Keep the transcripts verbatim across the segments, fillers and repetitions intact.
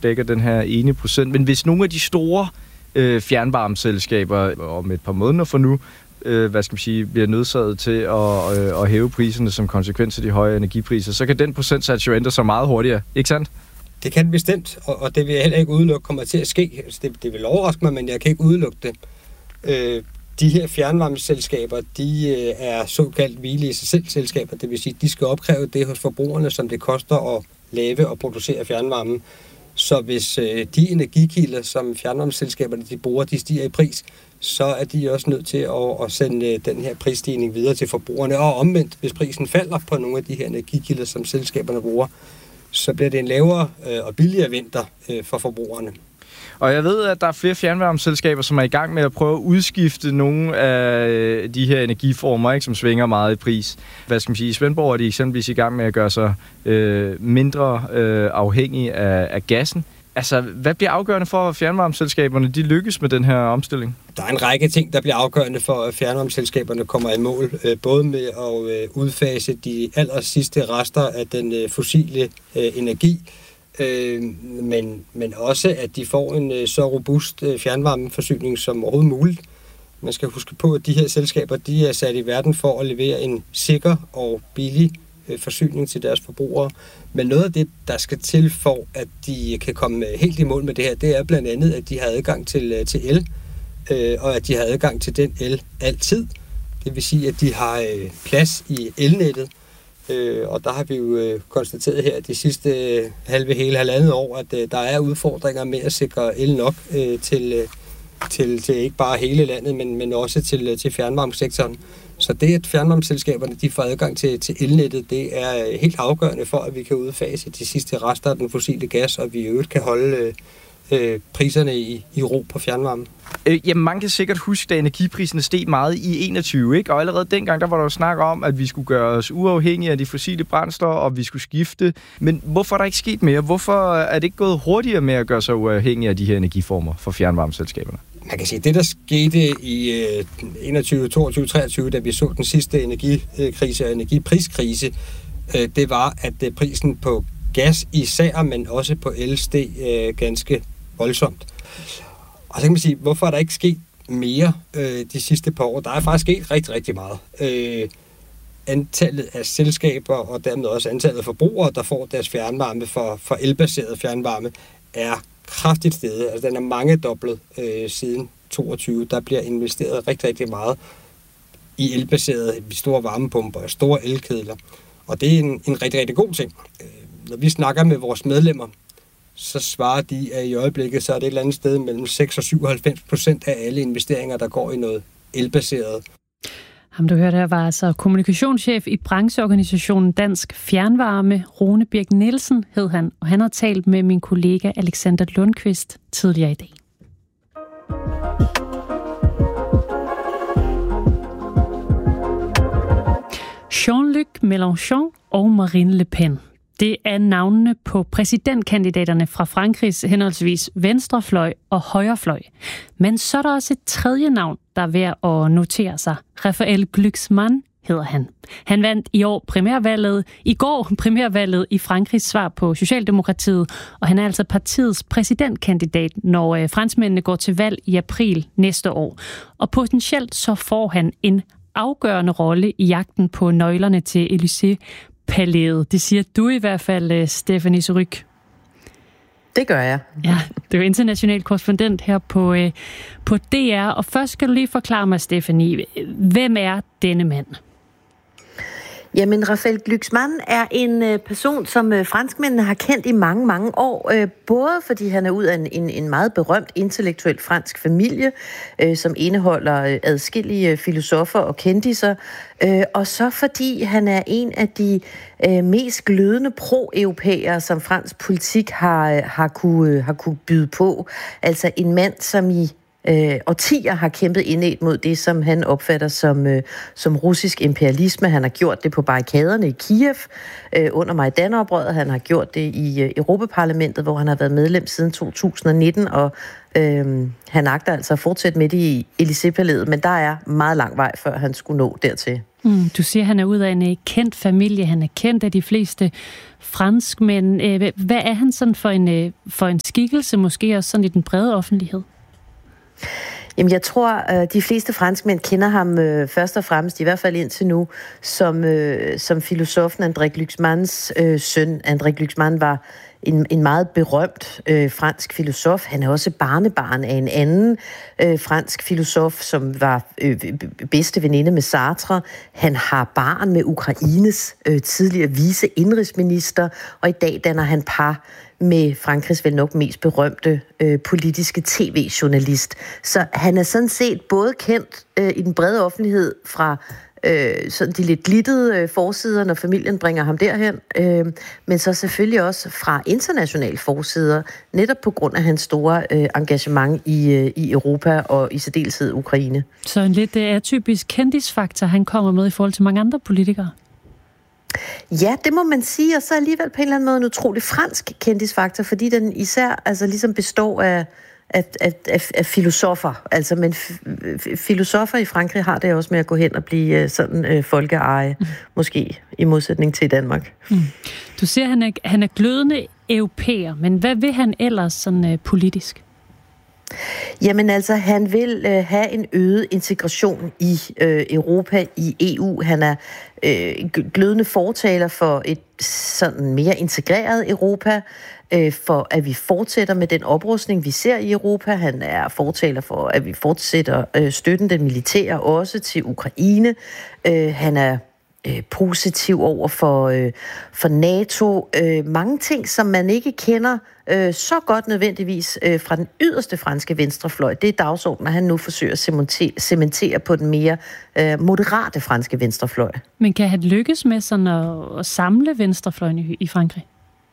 dækker den her ene procent. Men hvis nogle af de store øh, fjernvarmeselskaber om et par måneder for nu, øh, hvad skal man sige, bliver nødsaget til at, øh, at hæve priserne som konsekvens af de høje energipriser, så kan den procentsats jo ændre sig meget hurtigere, ikke sandt? Det kan bestemt, og, og det vil jeg heller ikke udelukke kommer til at ske. Altså, det, det vil overraske mig, men jeg kan ikke udelukke det. Øh, de her fjernvarmeselskaber, de øh, er såkaldt hvile i sig selv selskaber, det vil sige, de skal opkræve det hos forbrugerne, som det koster at lave og producere fjernvarmen. Så hvis øh, de energikilder, som fjernvarmeselskaberne de bruger, de stiger i pris, så er de også nødt til at, at sende øh, den her prisstigning videre til forbrugerne. Og omvendt, hvis prisen falder på nogle af de her energikilder, som selskaberne bruger, så bliver det en lavere øh, og billigere vinter øh, for forbrugerne. Og jeg ved, at der er flere fjernvarmeselskaber, som er i gang med at prøve at udskifte nogle af de her energiformer, ikke, som svinger meget i pris. Hvad skal man sige? I Svendborg er de eksempelvis i gang med at gøre sig øh, mindre øh, afhængige af, af gassen. Altså, hvad bliver afgørende for, at fjernvarmeselskaberne de lykkes med den her omstilling? Der er en række ting, der bliver afgørende for, at fjernvarmeselskaberne kommer i mål. Både med at udfase de aller sidste rester af den fossile energi, men, men også, at de får en så robust fjernvarmeforsyning som overhovedet muligt. Man skal huske på, at de her selskaber de er sat i verden for at levere en sikker og billig forsyning til deres forbrugere. Men noget af det, der skal til for, at de kan komme helt i mål med det her, det er blandt andet, at de har adgang til, til el, øh, og at de har adgang til den el altid. Det vil sige, at de har øh, plads i elnettet, øh, og der har vi jo øh, konstateret her de sidste øh, halve, hele halvandet år, at øh, der er udfordringer med at sikre el nok øh, til, øh, til, til ikke bare hele landet, men, men også til, til fjernvarmesektoren. Så det, at fjernvarmeselskaberne de får adgang til, til elnettet, det er helt afgørende for, at vi kan udfase de sidste rester af den fossile gas, og vi i øvrigt kan holde øh, priserne i, i ro på fjernvarmen. Øh, jamen, man kan sikkert huske, at energipriserne steg meget i enogtyve, ikke? Og allerede dengang, der var der jo snak om, at vi skulle gøre os uafhængige af de fossile brændstoffer, og vi skulle skifte. Men hvorfor er der ikke sket mere? Hvorfor er det ikke gået hurtigere med at gøre sig uafhængige af de her energiformer for fjernvarmeselskaberne? Man kan sige, at det, der skete i enogtyve, toogtyve, treogtyve, da vi så den sidste energikrise og energipriskrise, det var, at prisen på gas især, men også på el steg ganske voldsomt. Og så kan man sige, hvorfor er der ikke sket mere de sidste par år? Der er faktisk sket rigtig, rigtig meget. Antallet af selskaber og dermed også antallet af forbrugere, der får deres fjernvarme for, for elbaseret fjernvarme, er kraftigt steget. Altså, den er mangedoblet øh, siden toogtyve. Der bliver investeret rigtig, rigtig meget i elbaserede store varmepumper og store elkedler. Og det er en, en rigtig, rigtig god ting. Øh, når vi snakker med vores medlemmer, så svarer de, at i øjeblikket så er det et eller andet sted mellem seks og syvoghalvfems procent af alle investeringer, der går i noget elbaseret. Ham, du hørte her, var altså kommunikationschef i brancheorganisationen Dansk Fjernvarme. Rune Birk Nielsen hed han, og han har talt med min kollega Alexander Lundqvist tidligere i dag. Jean-Luc Mélenchon og Marine Le Pen. Det er navnene på præsidentkandidaterne fra Frankrigs henholdsvis venstrefløj og højrefløj. Men så er der også et tredje navn, der er værd at notere sig. Raphael Glucksmann hedder han. Han vandt i år primærvalget, i går primærvalget i Frankrigs svar på Socialdemokratiet, og han er altså partiets præsidentkandidat, når franskmændene går til valg i april næste år. Og potentielt så får han en afgørende rolle i jagten på nøglerne til Élysée-palæet. Det siger du i hvert fald, Stephanie Surrugue. Det gør jeg. Ja, du er international korrespondent her på, øh, på D R. Og først skal du lige forklare mig, Stephanie, hvem er denne mand? Jamen, Raphael Glucksmann er en person, som franskmændene har kendt i mange, mange år. Både fordi han er ud af en, en, en meget berømt intellektuel fransk familie, øh, som indeholder adskillige filosofer og kendiser. Øh, og så fordi han er en af de øh, mest glødende pro-europæere, som fransk politik har, har, kunne, har kunne byde på. Altså en mand, som i øh, årtier har kæmpet indædt mod det, som han opfatter som, øh, som russisk imperialisme. Han har gjort det på barrikaderne i Kiev øh, under Majdan-oprøret. Han har gjort det i øh, Europaparlamentet, hvor han har været medlem siden to tusind nitten, og øh, han agter altså at fortsætte med det i Élysée-palæet, men der er meget lang vej, før han skulle nå dertil. Mm, du siger, at han er ud af en kendt familie. Han er kendt af de fleste franskmænd. Hvad er han sådan for en, for en skikkelse, måske også sådan i den brede offentlighed? Jamen, jeg tror, at de fleste franskmænd kender ham øh, først og fremmest, i hvert fald indtil nu, som, øh, som filosofen André Glucksmanns øh, søn. André Glucksmann var en, en meget berømt øh, fransk filosof. Han er også barnebarn af en anden øh, fransk filosof, som var øh, bedste veninde med Sartre. Han har barn med Ukraines øh, tidligere vice indrigsminister, og i dag danner han par med Frankrigs vel nok mest berømte øh, politiske tv-journalist. Så han er sådan set både kendt øh, i den brede offentlighed fra øh, sådan de lidt glittede øh, forsider, når familien bringer ham derhen, øh, men så selvfølgelig også fra internationale forsider, netop på grund af hans store øh, engagement i, øh, i Europa og i særdeleshed Ukraine. Så en lidt øh, atypisk kendisfaktor, han kommer med i forhold til mange andre politikere? Ja, det må man sige, og så alligevel på en eller anden måde en utrolig fransk kendisfaktor, fordi den især altså ligesom består af, af, af, af, af filosofer. Altså, men f- filosofer i Frankrig har det også med at gå hen og blive sådan øh, folkeeje, mm. måske i modsætning til Danmark. Mm. Du siger, at han er, han er glødende europæer, men hvad vil han ellers sådan øh, politisk? Jamen altså, han vil øh, have en øget integration i øh, Europa, i E U. Han er øh, glødende fortaler for et sådan mere integreret Europa, øh, for at vi fortsætter med den oprustning, vi ser i Europa. Han er fortaler for, at vi fortsætter øh, støtten den militære også til Ukraine. Øh, han er øh, positiv over for, øh, for NATO. Øh, mange ting, som man ikke kender øh, så godt nødvendigvis øh, fra den yderste franske venstrefløj. Det er dagsordenen, at han nu forsøger at cementere på den mere øh, moderate franske venstrefløj. Men kan han lykkes med sådan at, at samle venstrefløjen i, i Frankrig?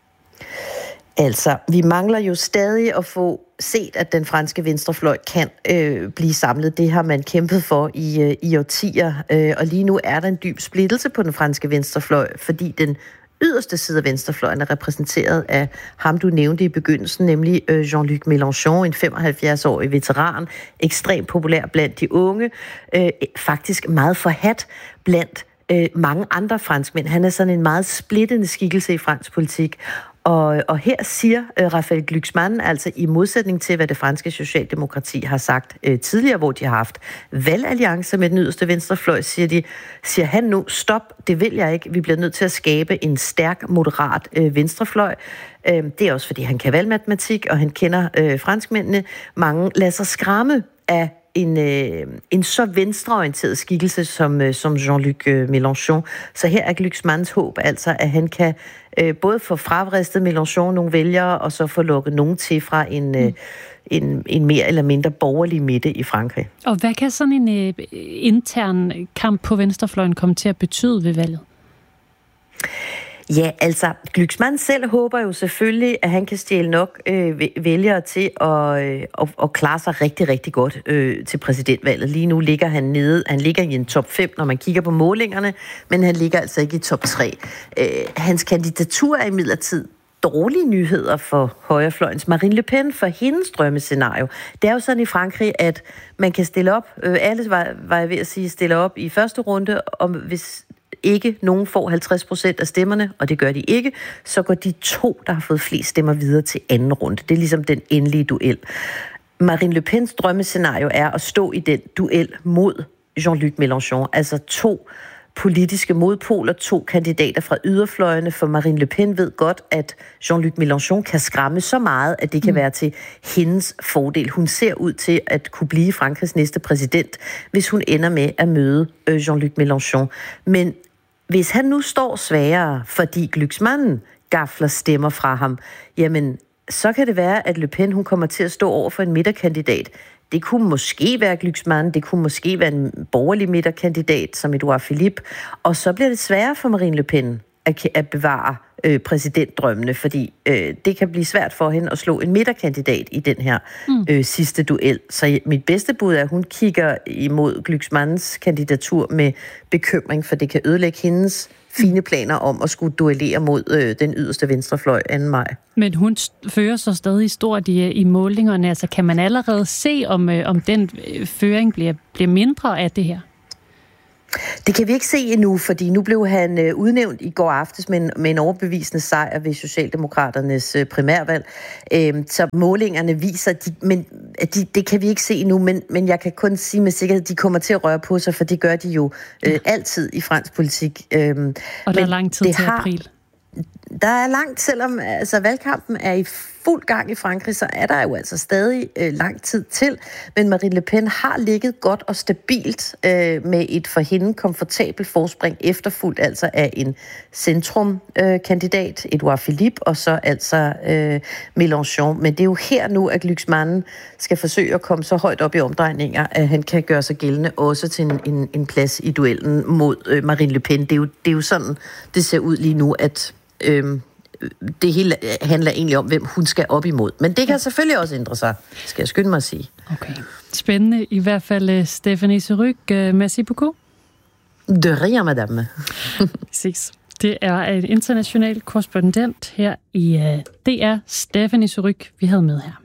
Altså, vi mangler jo stadig at få set, at den franske venstrefløj kan øh, blive samlet. Det har man kæmpet for i, øh, i årtier, øh, og lige nu er der en dyb splittelse på den franske venstrefløj, fordi den yderste side af venstrefløjen er repræsenteret af ham, du nævnte i begyndelsen, nemlig øh, Jean-Luc Mélenchon, en femoghalvfjerds-årig veteran, ekstremt populær blandt de unge, øh, faktisk meget forhat blandt øh, mange andre franskmænd. Han er sådan en meget splittende skikkelse i fransk politik. Og, og her siger øh, Raphael Glucksmann, altså i modsætning til, hvad det franske socialdemokrati har sagt øh, tidligere, hvor de har haft valgalliance med den yderste venstrefløj, siger, de, siger han nu, stop, det vil jeg ikke. Vi bliver nødt til at skabe en stærk, moderat øh, venstrefløj. Øh, det er også, fordi han kan valgmatematik, og han kender øh, franskmændene. Mange lader sig skræmme af en, øh, en så venstreorienteret skikkelse som, øh, som Jean-Luc øh, Mélenchon. Så her er Glucksmanns håb altså, at han kan øh, både få fravristet Mélenchon nogle vælgere, og så få lukket nogen til fra en, øh, en, en mere eller mindre borgerlig midte i Frankrig. Og hvad kan sådan en øh, intern kamp på venstrefløjen komme til at betyde ved valget? Ja, altså, Glucksmann selv håber jo selvfølgelig, at han kan stjæle nok øh, vælgere til at, øh, at, at klare sig rigtig, rigtig godt øh, til præsidentvalget. Lige nu ligger han nede, han ligger i en top fem, når man kigger på målingerne, men han ligger altså ikke i top tre. Øh, hans kandidatur er imidlertid dårlige nyheder for højrefløjens Marine Le Pen, for hendes drømmescenario. Det er jo sådan i Frankrig, at man kan stille op, øh, alle var, var jeg ved at sige, stille op i første runde, og hvis ikke nogen får halvtreds procent af stemmerne, og det gør de ikke, så går de to, der har fået flest stemmer, videre til anden runde. Det er ligesom den endelige duel. Marine Le Pens drømmescenario er at stå i den duel mod Jean-Luc Mélenchon, altså to politiske modpoler, to kandidater fra yderfløjene, for Marine Le Pen ved godt, at Jean-Luc Mélenchon kan skræmme så meget, at det kan være til hendes fordel. Hun ser ud til at kunne blive Frankrigs næste præsident, hvis hun ender med at møde Jean-Luc Mélenchon. Men hvis han nu står sværere, fordi Glucksmann gafler stemmer fra ham, jamen, så kan det være, at Le Pen hun kommer til at stå over for en midterkandidat. Det kunne måske være Glucksmann, det kunne måske være en borgerlig midterkandidat som Edouard Philippe, og så bliver det sværere for Marine Le Pen at, at bevare øh, præsidentdrømmene, fordi øh, det kan blive svært for hende at slå en midterkandidat i den her mm. øh, sidste duel. Så mit bedste bud er, at hun kigger imod Glucksmanns kandidatur med bekymring, for det kan ødelægge hendes fine planer om at skulle duellere mod øh, den yderste venstrefløj anden maj. Men hun fører så stadig stort i, i målingerne. Altså, kan man allerede se, om, øh, om den øh, føring bliver, bliver mindre af det her? Det kan vi ikke se endnu, fordi nu blev han øh, udnævnt i går aftes med en, med en overbevisende sejr ved Socialdemokraternes øh, primærvalg. Øh, så målingerne viser, de, men de, det kan vi ikke se endnu, men, men jeg kan kun sige med sikkerhed, at de kommer til at røre på sig, for det gør de jo øh, altid i fransk politik. Øh, Og der er lang tid til har, april. Der er langt, selvom altså, valgkampen er i fuld gang i Frankrig, så er der jo altså stadig øh, lang tid til. Men Marine Le Pen har ligget godt og stabilt øh, med et for hende komfortabelt forspring efterfulgt altså af en centrumkandidat, øh, Edouard Philippe, og så altså øh, Mélenchon. Men det er jo her nu, at Glucksmann skal forsøge at komme så højt op i omdrejninger, at han kan gøre sig gældende også til en, en, en plads i duellen mod øh, Marine Le Pen. Det er, jo, det er jo sådan, det ser ud lige nu, at Øhm, det hele handler egentlig om, hvem hun skal op imod. Men det kan selvfølgelig også ændre sig, skal jeg skynde mig at sige. Okay. Spændende. I hvert fald, Stéphanie Surrugue. Merci beaucoup. De rien, madame. Præcis. Det er en international korrespondent her i uh, D R, Stéphanie Surrugue, vi havde med her.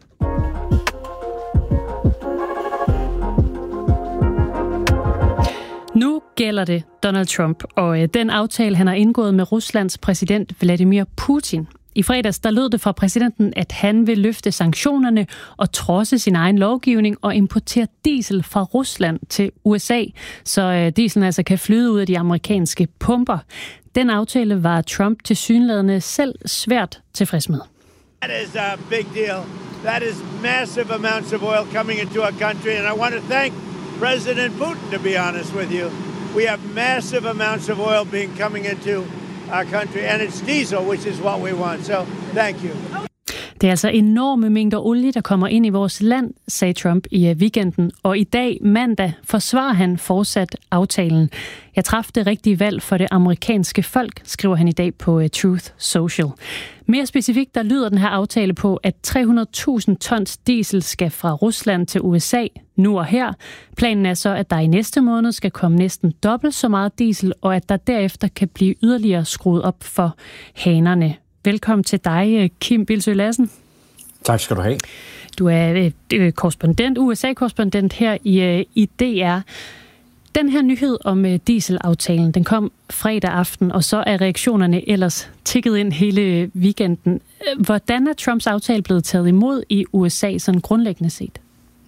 Nu gælder det Donald Trump og øh, den aftale, han har indgået med Ruslands præsident Vladimir Putin. I fredags der lød det fra præsidenten, at han vil løfte sanktionerne og trodse sin egen lovgivning og importere diesel fra Rusland til U S A, så øh, dieselen altså kan flyde ud af de amerikanske pumper. Den aftale var Trump tilsyneladende selv svært tilfreds med. That is a big deal. That is massive amounts of oil coming into our country, and I want to thank President Putin, to be honest with you. We have massive amounts of oil being coming into our country, and it's diesel, which is what we want. So, thank you. Det er altså enorme mængder olie, der kommer ind i vores land, sagde Trump i weekenden. Og i dag, mandag, forsvarer han fortsat aftalen. Jeg traf det rigtige valg for det amerikanske folk, skriver han i dag på Truth Social. Mere specifikt, der lyder den her aftale på, at tre hundrede tusind tons diesel skal fra Rusland til U S A nu og her. Planen er så, at der i næste måned skal komme næsten dobbelt så meget diesel, og at der derefter kan blive yderligere skruet op for hanerne. Velkommen til dig, Kim Bildsøe Lassen. Tak skal du have. Du er øh, korrespondent, U S A-korrespondent her i, øh, i D R. Den her nyhed om øh, dieselaftalen, den kom fredag aften, og så er reaktionerne ellers tikket ind hele weekenden. Hvordan er Trumps aftale blevet taget imod i U S A, sådan grundlæggende set?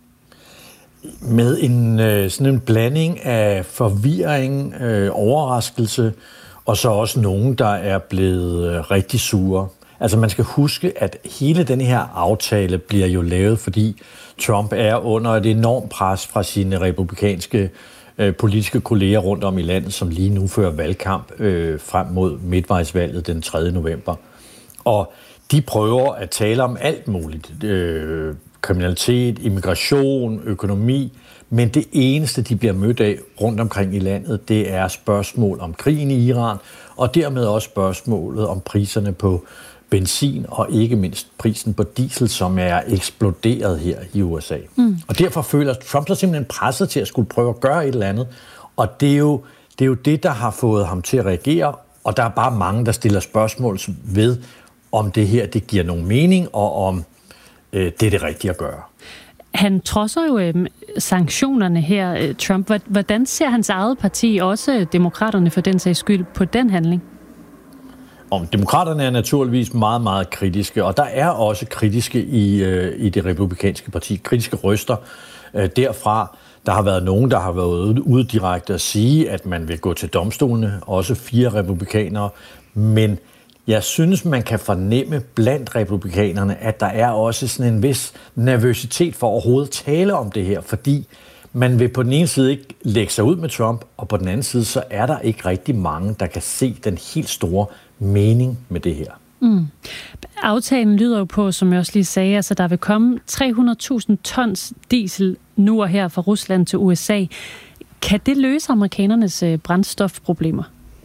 Med en øh, sådan en blanding af forvirring, øh, overraskelse, og så også nogen, der er blevet øh, rigtig sure. Altså man skal huske, at hele den her aftale bliver jo lavet, fordi Trump er under et enormt pres fra sine republikanske øh, politiske kolleger rundt om i landet, som lige nu fører valgkamp øh, frem mod midtvejsvalget den tredje november. Og de prøver at tale om alt muligt. Øh, kriminalitet, immigration, økonomi. Men det eneste, de bliver mødt af rundt omkring i landet, det er spørgsmål om krigen i Iran, og dermed også spørgsmålet om priserne på benzin, og ikke mindst prisen på diesel, som er eksploderet her i U S A. Mm. Og derfor føler Trump sig simpelthen presset til at skulle prøve at gøre et eller andet, og det er jo det, er jo det der har fået ham til at reagere, og der er bare mange, der stiller spørgsmål ved, om det her det giver nogen mening, og om øh, det er det rigtige at gøre. Han trodser jo øh, sanktionerne her, øh, Trump. Hvordan ser hans eget parti, også demokraterne for den sags skyld, på den handling? Om demokraterne er naturligvis meget, meget kritiske, og der er også kritiske i, øh, i det republikanske parti, kritiske røster øh, derfra. Der har været nogen, der har været ude direkte at sige, at man vil gå til domstolene, også fire republikanere, men jeg synes, man kan fornemme blandt republikanerne, at der er også sådan en vis nervøsitet for overhovedet tale om det her, fordi man vil på den ene side ikke lægge sig ud med Trump, og på den anden side, så er der ikke rigtig mange, der kan se den helt store mening med det her. Mm. Aftalen lyder jo på, som jeg også lige sagde, altså der vil komme tre hundrede tusind tons diesel nu og her fra Rusland til U S A. Kan det løse amerikanernes brændstofproblemer?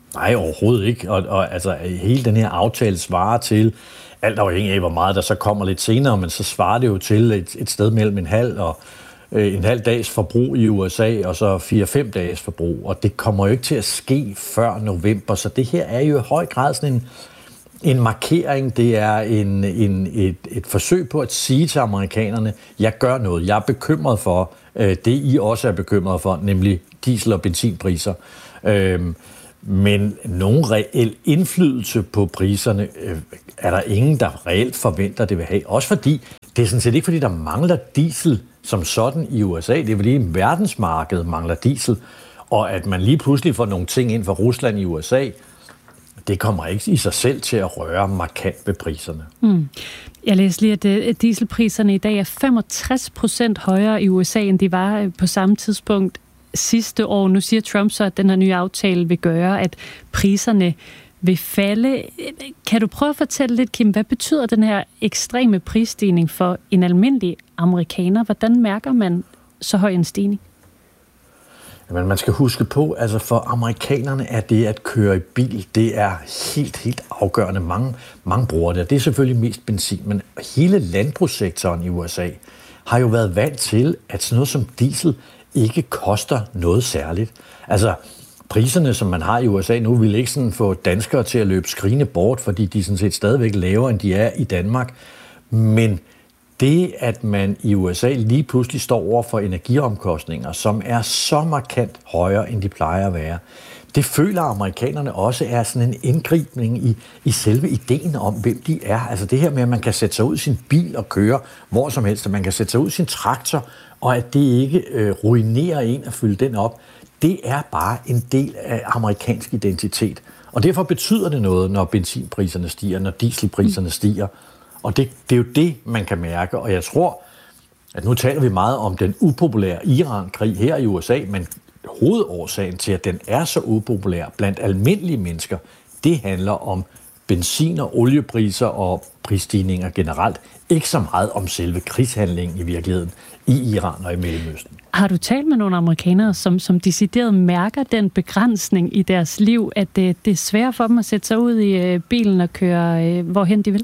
Nej, overhovedet ikke. Og, og altså, hele den her aftale svarer til, alt afhængig af, hvor meget der så kommer lidt senere, men så svarer det jo til et, et sted mellem en halv og øh, en halv dags forbrug i U S A, og så fire-fem dages forbrug. Og det kommer jo ikke til at ske før november, så det her er jo i høj grad sådan en, en markering. Det er en, en, et, et forsøg på at sige til amerikanerne, jeg gør noget, jeg er bekymret for øh, det, I også er bekymret for, nemlig diesel- og benzinpriser. Øh, Men nogen reel indflydelse på priserne øh, er der ingen, der reelt forventer, det vil have. Også fordi, det er sådan set ikke fordi, der mangler diesel som sådan i U S A. Det er fordi, verdensmarkedet mangler diesel. Og at man lige pludselig får nogle ting ind fra Rusland i U S A, det kommer ikke i sig selv til at røre markant ved priserne. Mm. Jeg læste lige, at dieselpriserne i dag er femogtres procent højere i U S A, end de var på samme tidspunkt sidste år. Nu siger Trump så, at den her nye aftale vil gøre, at priserne vil falde. Kan du prøve at fortælle lidt, Kim, hvad betyder den her ekstreme prisstigning for en almindelig amerikaner? Hvordan mærker man så høj en stigning? Jamen, man skal huske på, altså for amerikanerne er det at køre i bil, det er helt, helt afgørende. Mange, mange bruger det. Det er selvfølgelig mest benzin, men hele landbrugssektoren i U S A har jo været vant til, at sådan noget som diesel ikke koster noget særligt. Altså, priserne, som man har i U S A nu, vil ikke sådan få danskere til at løbe skrigende bort, fordi de sådan set stadigvæk lavere, end de er i Danmark. Men det, at man i U S A lige pludselig står over for energiomkostninger, som er så markant højere, end de plejer at være, det føler amerikanerne også er sådan en indgribning i, i selve ideen om, hvem de er. Altså det her med, at man kan sætte sig ud i sin bil og køre hvor som helst, at man kan sætte sig ud i sin traktor, og at det ikke øh, ruinerer en at fylde den op, det er bare en del af amerikansk identitet. Og derfor betyder det noget, når benzinpriserne stiger, når dieselpriserne stiger. Og det, det er jo det, man kan mærke. Og jeg tror, at nu taler vi meget om den upopulære Iran-krig her i U S A, men hovedårsagen til, at den er så upopulær blandt almindelige mennesker, det handler om benzin- og oliepriser og prisstigninger generelt. Ikke så meget om selve krigshandlingen i virkeligheden i Iran og i Mellemøsten. Har du talt med nogle amerikanere, som, som decideret mærker den begrænsning i deres liv, at det, det er svært for dem at sætte sig ud i øh, bilen og køre, øh, hvorhen de vil?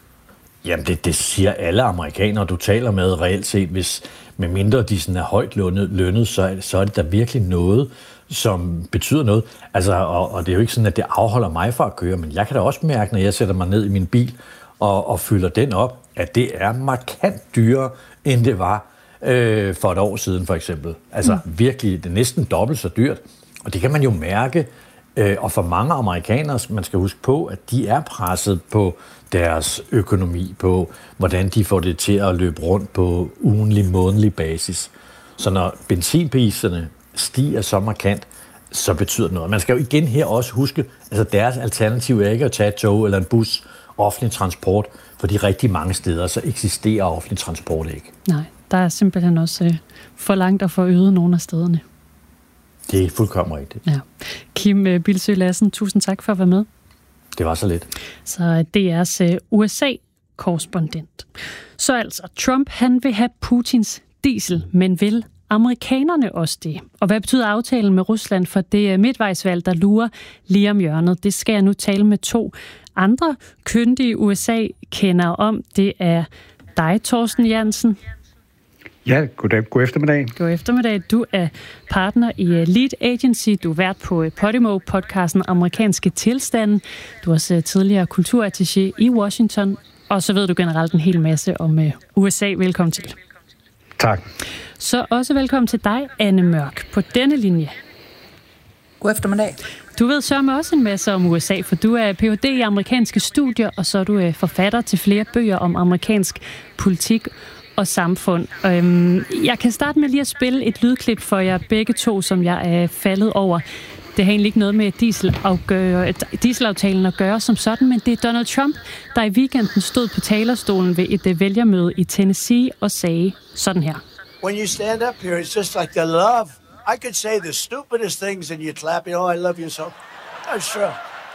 Jamen, det, det siger alle amerikanere, du taler med reelt set. Hvis med mindre de sådan er højt lønnet, lønnet så, er, så er det da virkelig noget, som betyder noget. Altså, og, og det er jo ikke sådan, at det afholder mig fra at køre, men jeg kan da også mærke, når jeg sætter mig ned i min bil og, og fylder den op, at det er markant dyrere, end det var øh, for et år siden, for eksempel. Altså, mm. virkelig, det er næsten dobbelt så dyrt. Og det kan man jo mærke. Øh, og for mange amerikanere, man skal huske på, at de er presset på deres økonomi, på hvordan de får det til at løbe rundt på ugenlig, månedlig basis. Så når benzinpriserne stiger så markant, så betyder det noget. Man skal jo igen her også huske, altså deres alternativ er ikke at tage et tog eller en bus, offentlig transport, fordi rigtig mange steder, så eksisterer offentlig transport ikke. Nej, der er simpelthen også øh, for langt at få øget nogle af stederne. Det er fuldkommen rigtigt. Ja. Kim Bildsøe Lassen, tusind tak for at være med. Det var så lidt. Så D R's U S A-korrespondent. Så altså, Trump han vil have Putins diesel, men vil amerikanerne også det? Og hvad betyder aftalen med Rusland for det midtvejsvalg, der lurer lige om hjørnet? Det skal jeg nu tale med to andre kyndige U S A-kendere om. Det er dig, Torsten Jansen. Ja, goddag. God eftermiddag. God eftermiddag. Du er partner i Lead Agency. Du er vært på Podimo-podcasten Amerikanske Tilstande. Du er også tidligere kulturattaché i Washington. Og så ved du generelt en hel masse om U S A. Velkommen til. Tak. Så også velkommen til dig, Anne Mørk, på denne linje. God eftermiddag. Du ved sørme også en masse om U S A, for du er P H D i amerikanske studier, og så er du forfatter til flere bøger om amerikansk politik og samfund. Jeg kan starte med lige at spille et lydklip for jer begge to, som jeg er faldet over. Det har egentlig ikke noget med dieselaftalen at gøre som sådan, men det er Donald Trump, der i weekenden stod på talerstolen ved et vælgermøde i Tennessee og sagde sådan her. When you stand up here, it's just like the love. I could say the stupidest things and you clap, you know, I love you so. I'm sure.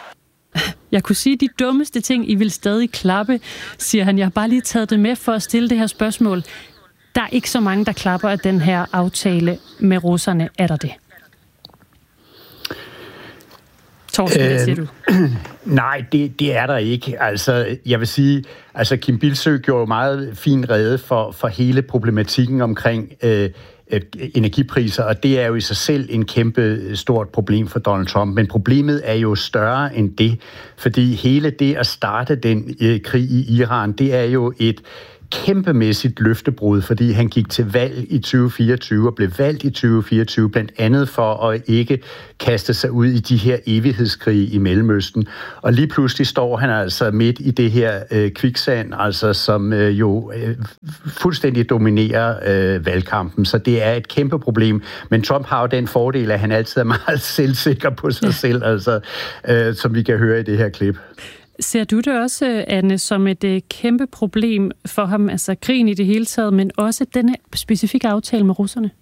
Jeg kunne sige de dummeste ting, I vil stadig klappe, siger han. Jeg har bare lige taget det med for at stille det her spørgsmål. Der er ikke så mange, der klapper af den her aftale med russerne. Er der det? Torsten, hvad siger du? Nej, det, det er der ikke. Altså, jeg vil sige, altså Kim Bildsøe gjorde meget fin rede for, for hele problematikken omkring øh, øh, energipriser, og det er jo i sig selv en kæmpe stort problem for Donald Trump. Men problemet er jo større end det, fordi hele det at starte den øh, krig i Iran, det er jo et kæmpemæssigt løftebrud, fordi han gik til valg i tyve fireogtyve og blev valgt i tyve fireogtyve, blandt andet for at ikke kaste sig ud i de her evighedskrige i Mellemøsten. Og lige pludselig står han altså midt i det her øh, kviksand, altså som øh, jo øh, fuldstændig dominerer øh, valgkampen. Så det er et kæmpe problem. Men Trump har jo den fordel, at han altid er meget selvsikker på sig selv, altså, øh, som vi kan høre i det her klip. Ser du det også, Anne, som et øh, kæmpe problem for ham, altså krigen i det hele taget, men også denne specifikke aftale med russerne?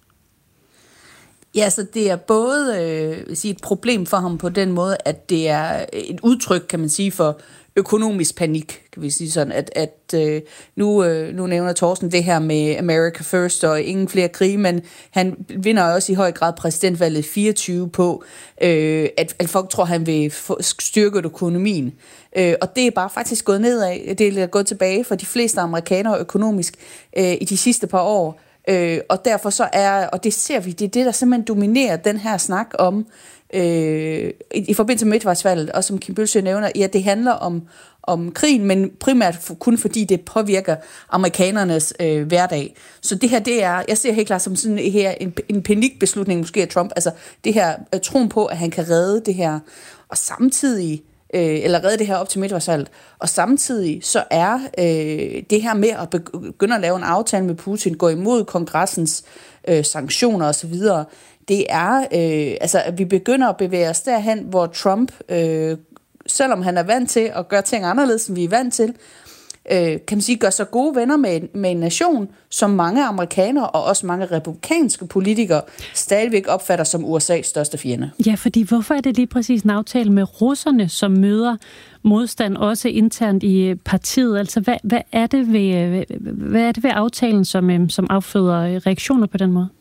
Ja, så det er både øh, sige et problem for ham på den måde, at det er et udtryk, kan man sige, for økonomisk panik, kan vi sige sådan, at, at øh, nu, øh, nu nævner Torsten det her med America First og ingen flere krige, men han vinder også i høj grad præsidentvalget fireogtyve på, øh, at, at folk tror, han vil styrke økonomien. Øh, og det er bare faktisk gået nedad, det er gået tilbage for de fleste amerikanere økonomisk øh, i de sidste par år. Øh, og derfor så er, og det ser vi, det er det, der simpelthen dominerer den her snak om, øh, i, i forbindelse med midtvejsvalget, og som Kim Bildsøe nævner, ja, det handler om, om krigen, men primært for, kun fordi det påvirker amerikanernes øh, hverdag. Så det her, det er, jeg ser helt klart som sådan her en, en panikbeslutning måske af Trump, altså det her øh, troen på, at han kan redde det her, og samtidig Øh, eller redde det her op til midtvejsvalget. Og samtidig så er øh, det her med at begynde at lave en aftale med Putin, gå imod kongressens øh, sanktioner osv., det er, øh, altså at vi begynder at bevæge os derhen, hvor Trump, øh, selvom han er vant til at gøre ting anderledes, end vi er vant til, øh, kan man sige, gør sig gode venner med, med en nation, som mange amerikanere og også mange republikanske politikere stadigvæk opfatter som U S A's største fjende. Ja, fordi hvorfor er det lige præcis en aftale med russerne, som møder modstand også internt i partiet? Altså, hvad, hvad, er, det ved, hvad er det ved aftalen, som, som afføder reaktioner på den måde?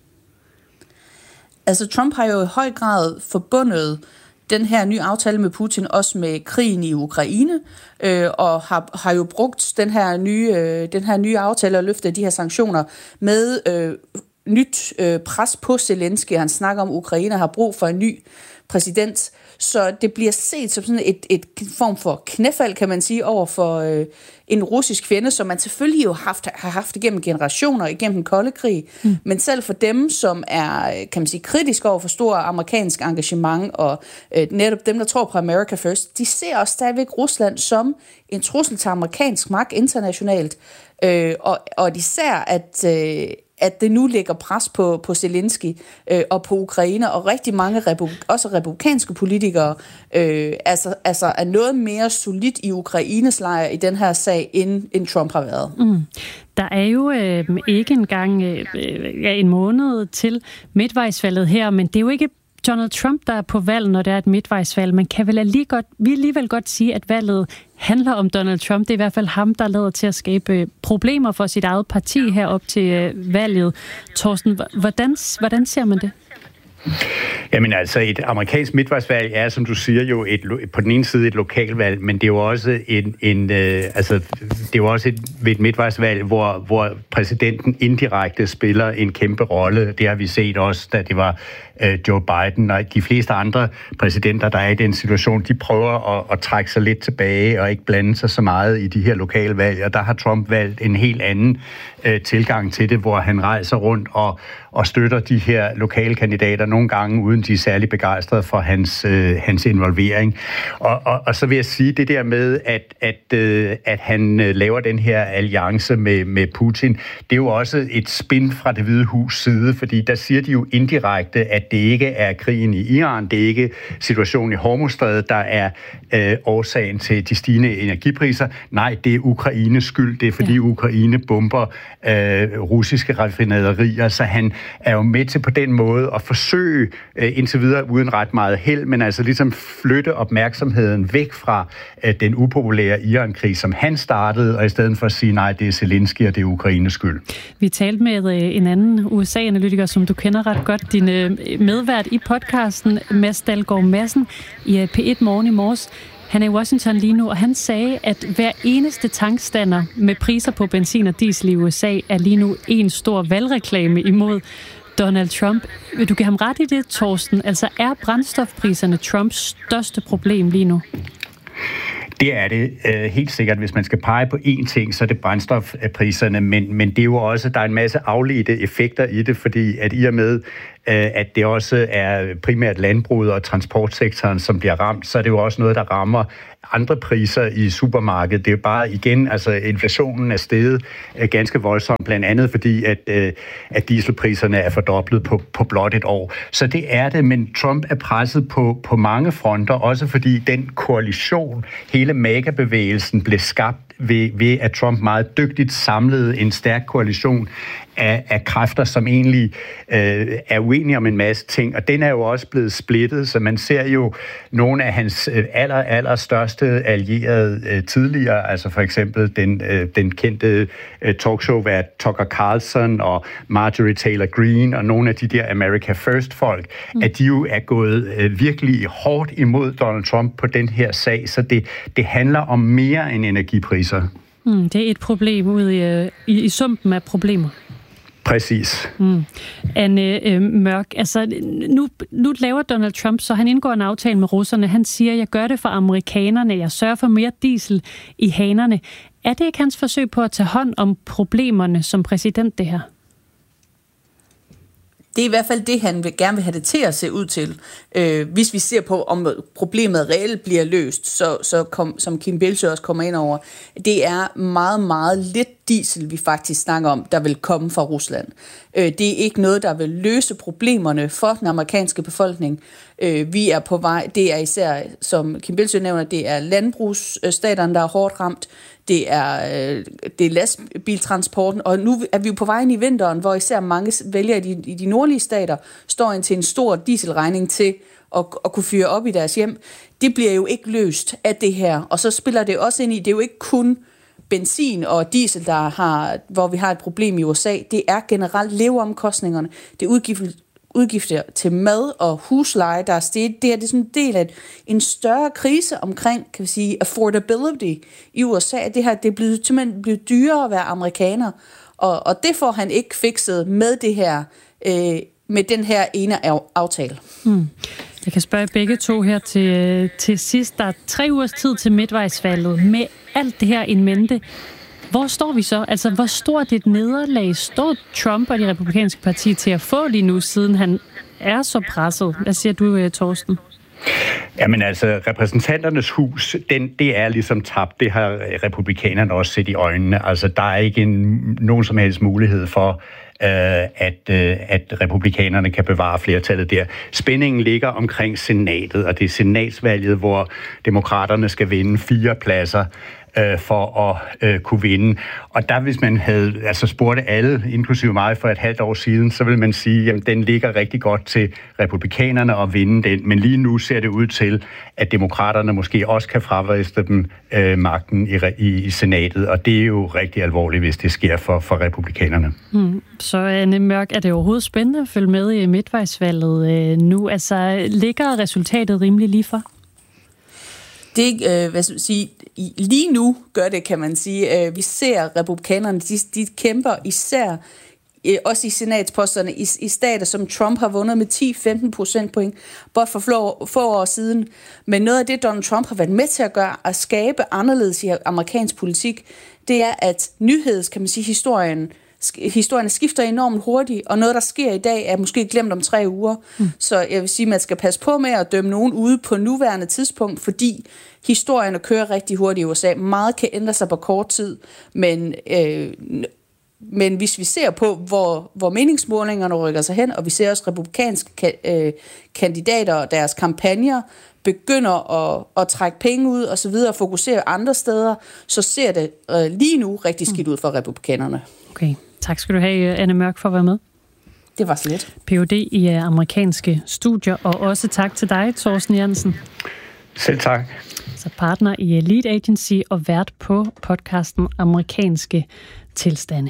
Altså, Trump har jo i høj grad forbundet den her nye aftale med Putin også med krigen i Ukraine, øh, og har, har jo brugt den her nye, øh, den her nye aftale og løftet de her sanktioner med øh, nyt øh, pres på Zelensky. Han snakker om, at Ukraine har brug for en ny præsident. Så det bliver set som sådan et, et form for knæfald, kan man sige, over for øh, en russisk fjende, som man selvfølgelig jo haft, har haft igennem generationer, igennem den kolde krig. Mm. Men selv for dem, som er, kan man sige, kritisk over for stor amerikansk engagement, og øh, netop dem, der tror på America First, de ser også stadigvæk Rusland som en trussel til amerikansk magt internationalt. Øh, og, og de ser, at øh, at det nu lægger pres på, på Zelensky øh, og på Ukraine, og rigtig mange repu- også republikanske politikere øh, altså, altså er noget mere solidt i Ukraines lejr i den her sag, end, end Trump har været. Mm. Der er jo øh, ikke engang øh, en måned til midtvejsvalget her, men det er jo ikke Donald Trump, der er på valg, når det er et midtvejsvalg. Man kan vel alligevel godt, vi alligevel godt sige, at valget handler om Donald Trump. Det er i hvert fald ham, der lader til at skabe problemer for sit eget parti her op til øh, valget. Torsten, hvordan, hvordan ser man det? Jamen altså, et amerikansk midtvejsvalg er, som du siger, jo et, på den ene side et lokalvalg, men det er jo også en, en øh, altså, det er jo også et, et midtvejsvalg, hvor, hvor præsidenten indirekte spiller en kæmpe rolle. Det har vi set også, da det var øh, Joe Biden, og de fleste andre præsidenter, der er i den situation, de prøver at, at trække sig lidt tilbage og ikke blande sig så meget i de her lokale valg, og der har Trump valgt en helt anden øh, tilgang til det, hvor han rejser rundt og, og støtter de her lokale kandidater, nogle gange uden de er særlig begejstrede for hans, øh, hans involvering. Og, og, og så vil jeg sige det der med, at, at, øh, at han øh, laver den her alliance med, med Putin, det er jo også et spin fra Det Hvide Hus side, fordi der siger de jo indirekte, at det ikke er krigen i Iran, det er ikke situationen i Hormuzstrædet, der er øh, årsagen til de stigende energipriser. Nej, det er Ukraines skyld, det er fordi ja. Ukraine bomber øh, russiske raffinaderier, så han er jo med til på den måde at forsøge forsøge, øh, indtil videre uden ret meget held, men altså ligesom flytte opmærksomheden væk fra øh, den upopulære Iran-krig, som han startede, og i stedet for at sige, nej, det er Zelensky, og det er Ukraines skyld. Vi talte med øh, en anden U S A-analytiker, som du kender ret godt, din øh, medvært i podcasten, Mads Dalgaard Madsen, i øh, P et Morgen i morges. Han er i Washington lige nu, og han sagde, at hver eneste tankstander med priser på benzin og diesel i U S A er lige nu en stor valgreklame imod Donald Trump. Vil du give ham ret i det, Torsten? Altså er brændstofpriserne Trumps største problem lige nu? Det er det øh, helt sikkert. Hvis man skal pege på én ting, så er det brændstofpriserne, men, men det er jo også, der er en masse afledte effekter i det, fordi at i og med, øh, at det også er primært landbruget og transportsektoren, som bliver ramt, så er det jo også noget, der rammer andre priser i supermarkedet. Det er jo bare igen, altså inflationen er steget øh, ganske voldsomt, blandt andet fordi, at, øh, at dieselpriserne er fordoblet på, på blot et år. Så det er det, men Trump er presset på, på mange fronter, også fordi den koalition, hele MAGA-bevægelsen blev skabt ved, ved, at Trump meget dygtigt samlede en stærk koalition af, af kræfter, som egentlig øh, er uenige om en masse ting, og den er jo også blevet splittet, så man ser jo nogle af hans øh, aller, aller største allierede øh, tidligere, altså for eksempel den, øh, den kendte øh, talkshow-vært Tucker Carlson og Marjorie Taylor Greene og nogle af de der America First-folk, mm. at de jo er gået øh, virkelig hårdt imod Donald Trump på den her sag, så det, det handler om mere end energipriser. Mm, det er et problem ude i, i, i sumpen af problemer. Præcis. Mm. Anne øh, Mørk, altså nu, nu laver Donald Trump, så han indgår en aftale med russerne. Han siger, jeg gør det for amerikanerne, jeg sørger for mere diesel i hanerne. Er det ikke hans forsøg på at tage hånd om problemerne som præsident, det her? Det er i hvert fald det, han vil, gerne vil have det til at se ud til. Øh, hvis vi ser på, om problemet reelt bliver løst, så, så kom, som Kim Bildsøe også kommer ind over, det er meget, meget lidt diesel, vi faktisk snakker om, der vil komme fra Rusland. Øh, det er ikke noget, der vil løse problemerne for den amerikanske befolkning. Øh, vi er på vej, det er især, som Kim Bildsøe nævner, det er landbrugsstaterne, der er hårdt ramt. Det er, det er lastbiltransporten, og nu er vi jo på vej ind i vinteren, hvor især mange vælgere i de, i de nordlige stater står ind til en stor dieselregning til at, at kunne fyre op i deres hjem. Det bliver jo ikke løst af det her, og så spiller det også ind i, det er jo ikke kun benzin og diesel, der har, hvor vi har et problem i U S A, det er generelt leveomkostningerne, det er udgifter, udgifter til mad og husleje, der er steget. Det her det er sådan en del af en større krise omkring, kan vi sige, affordability i U S A. Det her det er blevet, simpelthen blevet dyrere at være amerikaner, og, og det får han ikke fikset med det her, øh, med den her ene aftale. Hmm. Jeg kan spørge begge to her til, til sidst. Der er tre ugers tid til midtvejsvalget. Med alt det her in mente, hvor står vi så? Altså, hvor stort et nederlag står Trump og de republikanske partier til at få lige nu, siden han er så presset? Hvad siger du, Torsten? Jamen altså, repræsentanternes hus, den, det er ligesom tabt. Det har republikanerne også set i øjnene. Altså, der er ikke en, nogen som helst mulighed for, At, at republikanerne kan bevare flertallet der. Spændingen ligger omkring senatet, og det er senatsvalget, hvor demokraterne skal vinde fire pladser øh, for at øh, kunne vinde. Og der, hvis man havde altså spurgt alle, inklusive mig for et halvt år siden, så vil man sige, at den ligger rigtig godt til republikanerne at vinde den. Men lige nu ser det ud til, at demokraterne måske også kan fravriste dem øh, magten i, i, i senatet, og det er jo rigtig alvorligt, hvis det sker for, for republikanerne. Hmm. Så Anne Mørk, er det overhovedet spændende at følge med i midtvejsvalget øh, nu? Altså, ligger resultatet rimelig lige for? Det, øh, hvad skal jeg sige, lige nu gør det, kan man sige. Øh, vi ser republikanerne, de, de kæmper især, øh, også i senatsposterne, i, i stater, som Trump har vundet med ti til femten procentpoint, bare for få, få år siden. Men noget af det, Donald Trump har været med til at gøre, at skabe anderledes i amerikansk politik, det er, at nyheds, kan man sige, historien, historierne skifter enormt hurtigt, og noget, der sker i dag, er måske glemt om tre uger. Mm. Så jeg vil sige, at man skal passe på med at dømme nogen ude på nuværende tidspunkt, fordi historierne kører rigtig hurtigt i U S A. Meget kan ændre sig på kort tid, men, øh, men hvis vi ser på, hvor, hvor meningsmålingerne rykker sig hen, og vi ser også republikanske ka- øh, kandidater og deres kampagner begynder at, at trække penge ud og så videre, og fokusere andre steder, så ser det øh, lige nu rigtig skidt ud for republikanerne. Okay. Tak skal du have, Anne Mørk, for at være med. Det var slet. P H D i amerikanske studier, og også tak til dig, Thorsten Jansen. Selv tak. Så partner i Lead Agency og vært på podcasten Amerikanske Tilstande.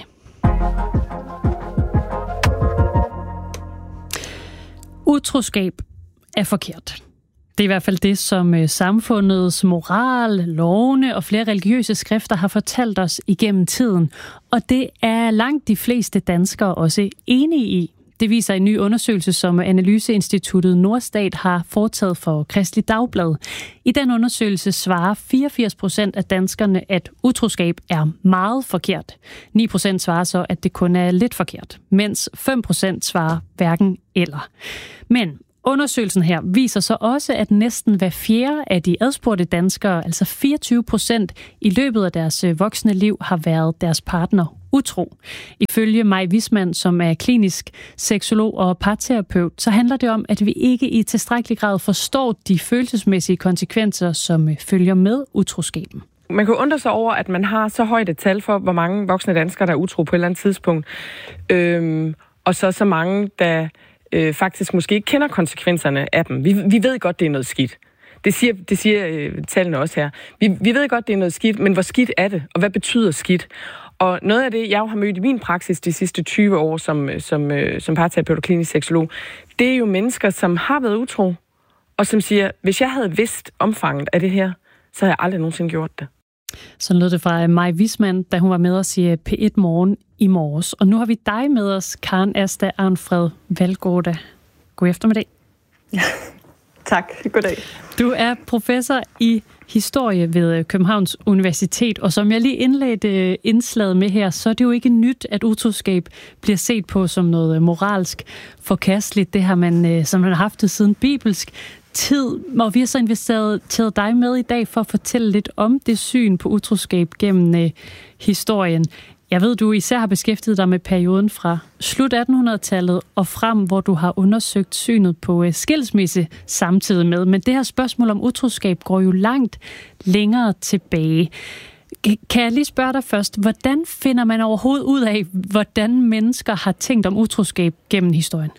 Utroskab er forkert. Det er i hvert fald det, som samfundets moral, lovene og flere religiøse skrifter har fortalt os igennem tiden. Og det er langt de fleste danskere også enige i. Det viser en ny undersøgelse, som Analyseinstituttet Norstat har foretaget for Kristeligt Dagblad. I den undersøgelse svarer fireogfirs procent af danskerne, at utroskab er meget forkert. ni procent svarer så, at det kun er lidt forkert, mens fem procent svarer hverken eller. Men undersøgelsen her viser så også, at næsten hver fjerde af de adspurgte danskere, altså fireogtyve procent, i løbet af deres voksne liv har været deres partner utro. Ifølge Maj Wismann, som er klinisk seksolog og parterapeut, så handler det om, at vi ikke i tilstrækkelig grad forstår de følelsesmæssige konsekvenser, som følger med utroskaben. Man kan undre sig over, at man har så højt et tal for, hvor mange voksne danskere, der er utro på et eller andet tidspunkt, øhm, og så så mange, der øh, faktisk måske ikke kender konsekvenserne af dem. Vi, vi ved godt, det er noget skidt. Det siger, det siger øh, tallene også her. Vi, vi ved godt, det er noget skidt, men hvor skidt er det, og hvad betyder skidt? Og noget af det, jeg har mødt i min praksis de sidste tyve år som, som, som parterapeut og klinisk seksolog, det er jo mennesker, som har været utro, og som siger, hvis jeg havde vidst omfanget af det her, så havde jeg aldrig nogensinde gjort det. Så lød det fra Maj Wismann, da hun var med os i P et Morgen i morges. Og nu har vi dig med os, Karen Asta Arnfred Valgårda. God eftermiddag. Ja, tak. Goddag. Du er professor i historie ved Københavns Universitet, og som jeg lige indledte indslaget med her, så er det jo ikke nyt, at utroskab bliver set på som noget moralsk forkasteligt. Det har man, som man har haft det siden bibelsk tid, og vi har så investeret til dig med i dag for at fortælle lidt om det syn på utroskab gennem øh, historien. Jeg ved, du især har beskæftiget dig med perioden fra slut attenhundredetallet og frem, hvor du har undersøgt synet på øh, skilsmisse samtidig med. Men det her spørgsmål om utroskab går jo langt længere tilbage. Kan jeg lige spørge dig først, hvordan finder man overhovedet ud af, hvordan mennesker har tænkt om utroskab gennem historien?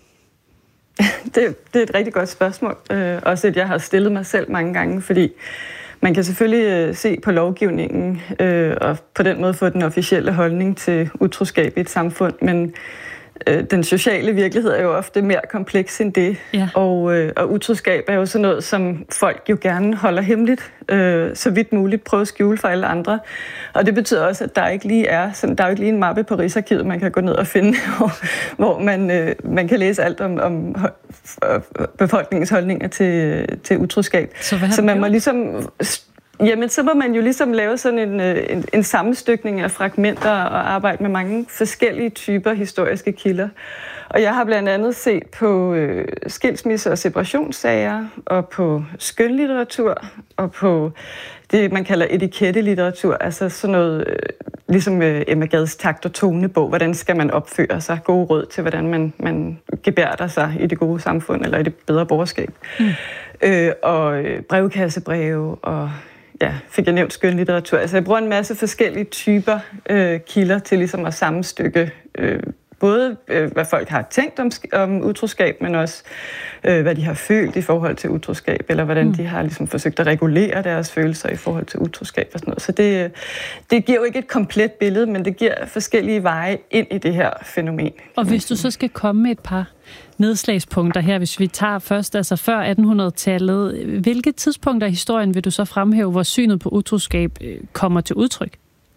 Det, det er et rigtig godt spørgsmål. Øh, også et, jeg har stillet mig selv mange gange, fordi man kan selvfølgelig øh, se på lovgivningen øh, og på den måde få den officielle holdning til utroskab i et samfund, men øh, den sociale virkelighed er jo ofte mere kompleks end det, ja. og, øh, og utroskab er jo sådan noget, som folk jo gerne holder hemmeligt, øh, så vidt muligt prøve at skjule for alle andre. Og det betyder også, at der ikke lige er, sådan, der er jo ikke lige en mappe på Rigsarkivet, man kan gå ned og finde, hvor, hvor man, øh, man kan læse alt om, om befolkningens holdninger til, til utroskab. Så, så man må ligesom... Jamen, så må man jo ligesom lave sådan en, en, en sammenstykning af fragmenter og arbejde med mange forskellige typer historiske kilder. Og jeg har blandt andet set på øh, skilsmisse- og separationssager, og på skønlitteratur, og på det, man kalder etikette-litteratur, altså sådan noget, øh, ligesom øh, Emma Gads takt- og tonebog, hvordan skal man opføre sig, gode råd til, hvordan man, man gebærder sig i det gode samfund, eller i det bedre borgerskab. Mm. Øh, og øh, brevkassebreve, og ja, fik jeg nævnt skønlitteratur. Altså jeg bruger en masse forskellige typer øh, kilder til ligesom at sammenstykke øh, både øh, hvad folk har tænkt om, om utroskab, men også øh, hvad de har følt i forhold til utroskab, eller hvordan mm. de har ligesom forsøgt at regulere deres følelser i forhold til utroskab og sådan noget. Så det, det giver jo ikke et komplet billede, men det giver forskellige veje ind i det her fænomen. Og hvis du så skal komme med et par nedslagspunkter her, hvis vi tager først, altså før attenhundredetallet, hvilke tidspunkter i historien vil du så fremhæve, hvor synet på utroskab kommer til udtryk?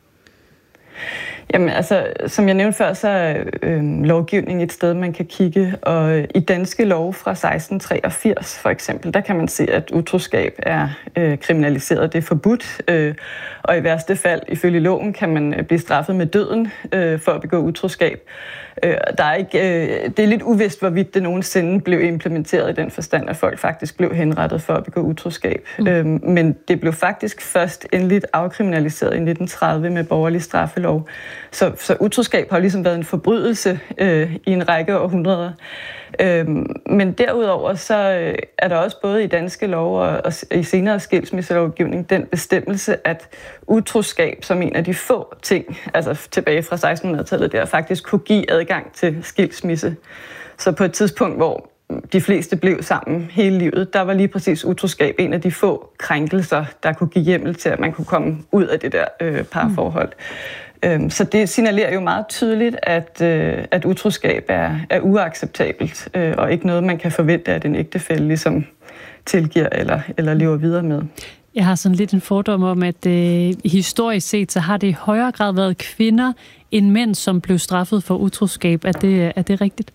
Jamen altså, som jeg nævnte før, så er øh, lovgivning et sted, man kan kigge, og øh, i danske lov fra seksten treogfirs for eksempel, der kan man se, at utroskab er øh, kriminaliseret, det er forbudt, øh, og i værste fald, ifølge loven, kan man øh, blive straffet med døden øh, for at begå utroskab. Øh, der er ikke, øh, det er lidt uvist, hvorvidt det nogensinde blev implementeret i den forstand, at folk faktisk blev henrettet for at begå utroskab. Mm. Øh, men det blev faktisk først endeligt afkriminaliseret i nitten tredive med borgerlig straffelov. Så, så utroskab har ligesom været en forbrydelse øh, i en række århundreder. Øhm, men derudover så øh, er der også både i danske lov og, og i senere skilsmisselovgivning den bestemmelse, at utroskab som en af de få ting, altså tilbage fra sekstenhundredetallet, der faktisk kunne give adgang til skilsmisse. Så på et tidspunkt, hvor de fleste blev sammen hele livet, der var lige præcis utroskab en af de få krænkelser, der kunne give hjemmel til, at man kunne komme ud af det der øh, parforhold. Mm. Så det signalerer jo meget tydeligt, at, at utroskab er, er uacceptabelt, og ikke noget, man kan forvente, at en ægtefælle ligesom tilgiver eller, eller lever videre med. Jeg har sådan lidt en fordom om, at øh, historisk set, så har det i højere grad været kvinder end mænd, som blev straffet for utroskab. Er det, er det rigtigt?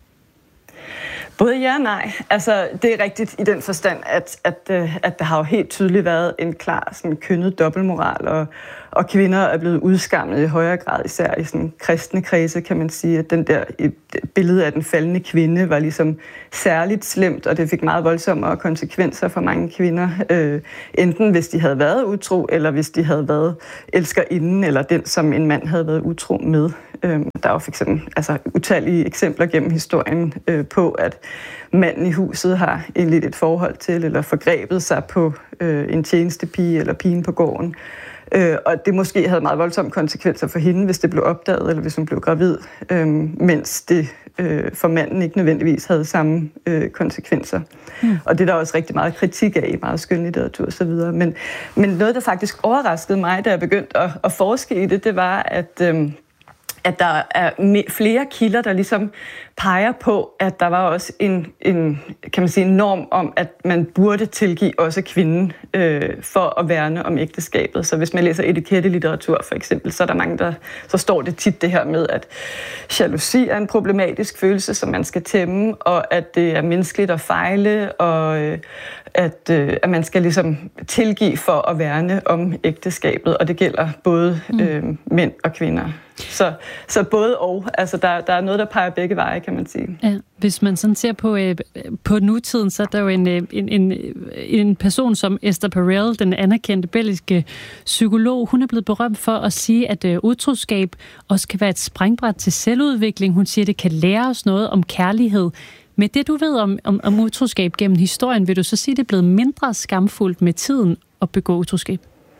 Både ja og nej. Altså, det er rigtigt i den forstand, at, at, at der har jo helt tydeligt været en klar sådan, kønnet dobbeltmoral, og, og kvinder er blevet udskammet i højere grad, især i sådan, kristne kredse, kan man sige, at den der billede af den faldende kvinde var ligesom særligt slemt, og det fik meget voldsomme konsekvenser for mange kvinder, øh, enten hvis de havde været utro, eller hvis de havde været elskerinden, eller den, som en mand havde været utro med. Øh, der er jo for eksempel altså, utallige eksempler gennem historien øh, på, at manden i huset har indledt et forhold til, eller forgrebet sig på øh, en tjenestepige eller pigen på gården. Øh, og det måske havde meget voldsomme konsekvenser for hende, hvis det blev opdaget, eller hvis hun blev gravid, øh, mens det øh, for manden ikke nødvendigvis havde samme øh, konsekvenser. Mm. Og det er der også rigtig meget kritik af i meget skønlitteratur og så videre. Men, men noget, der faktisk overraskede mig, da jeg begyndte at, at forske i det, det var, at øh, at der er flere kilder, der ligesom peger på, at der var også en, en, kan man sige, en norm om, at man burde tilgive også kvinden øh, for at værne om ægteskabet. Så hvis man læser etikette-litteratur for eksempel, så er der mange, der så står det tit det her med, at jalousi er en problematisk følelse, som man skal tæmme, og at det er menneskeligt at fejle, og øh, at, øh, at man skal ligesom tilgive for at værne om ægteskabet, og det gælder både øh, mænd og kvinder. Så, så både og, altså der, der er noget, der peger begge veje, kan man sige. Ja, hvis man sådan ser på, øh, på nutiden, så er der jo en, en, en, en person som Esther Perel, den anerkendte belgiske psykolog. Hun er blevet berømt for at sige, at øh, utroskab også kan være et springbræt til selvudvikling. Hun siger, at det kan lære os noget om kærlighed. Med det, du ved om, om, om utroskab gennem historien, vil du så sige, at det er blevet mindre skamfuldt med tiden at begå utroskab?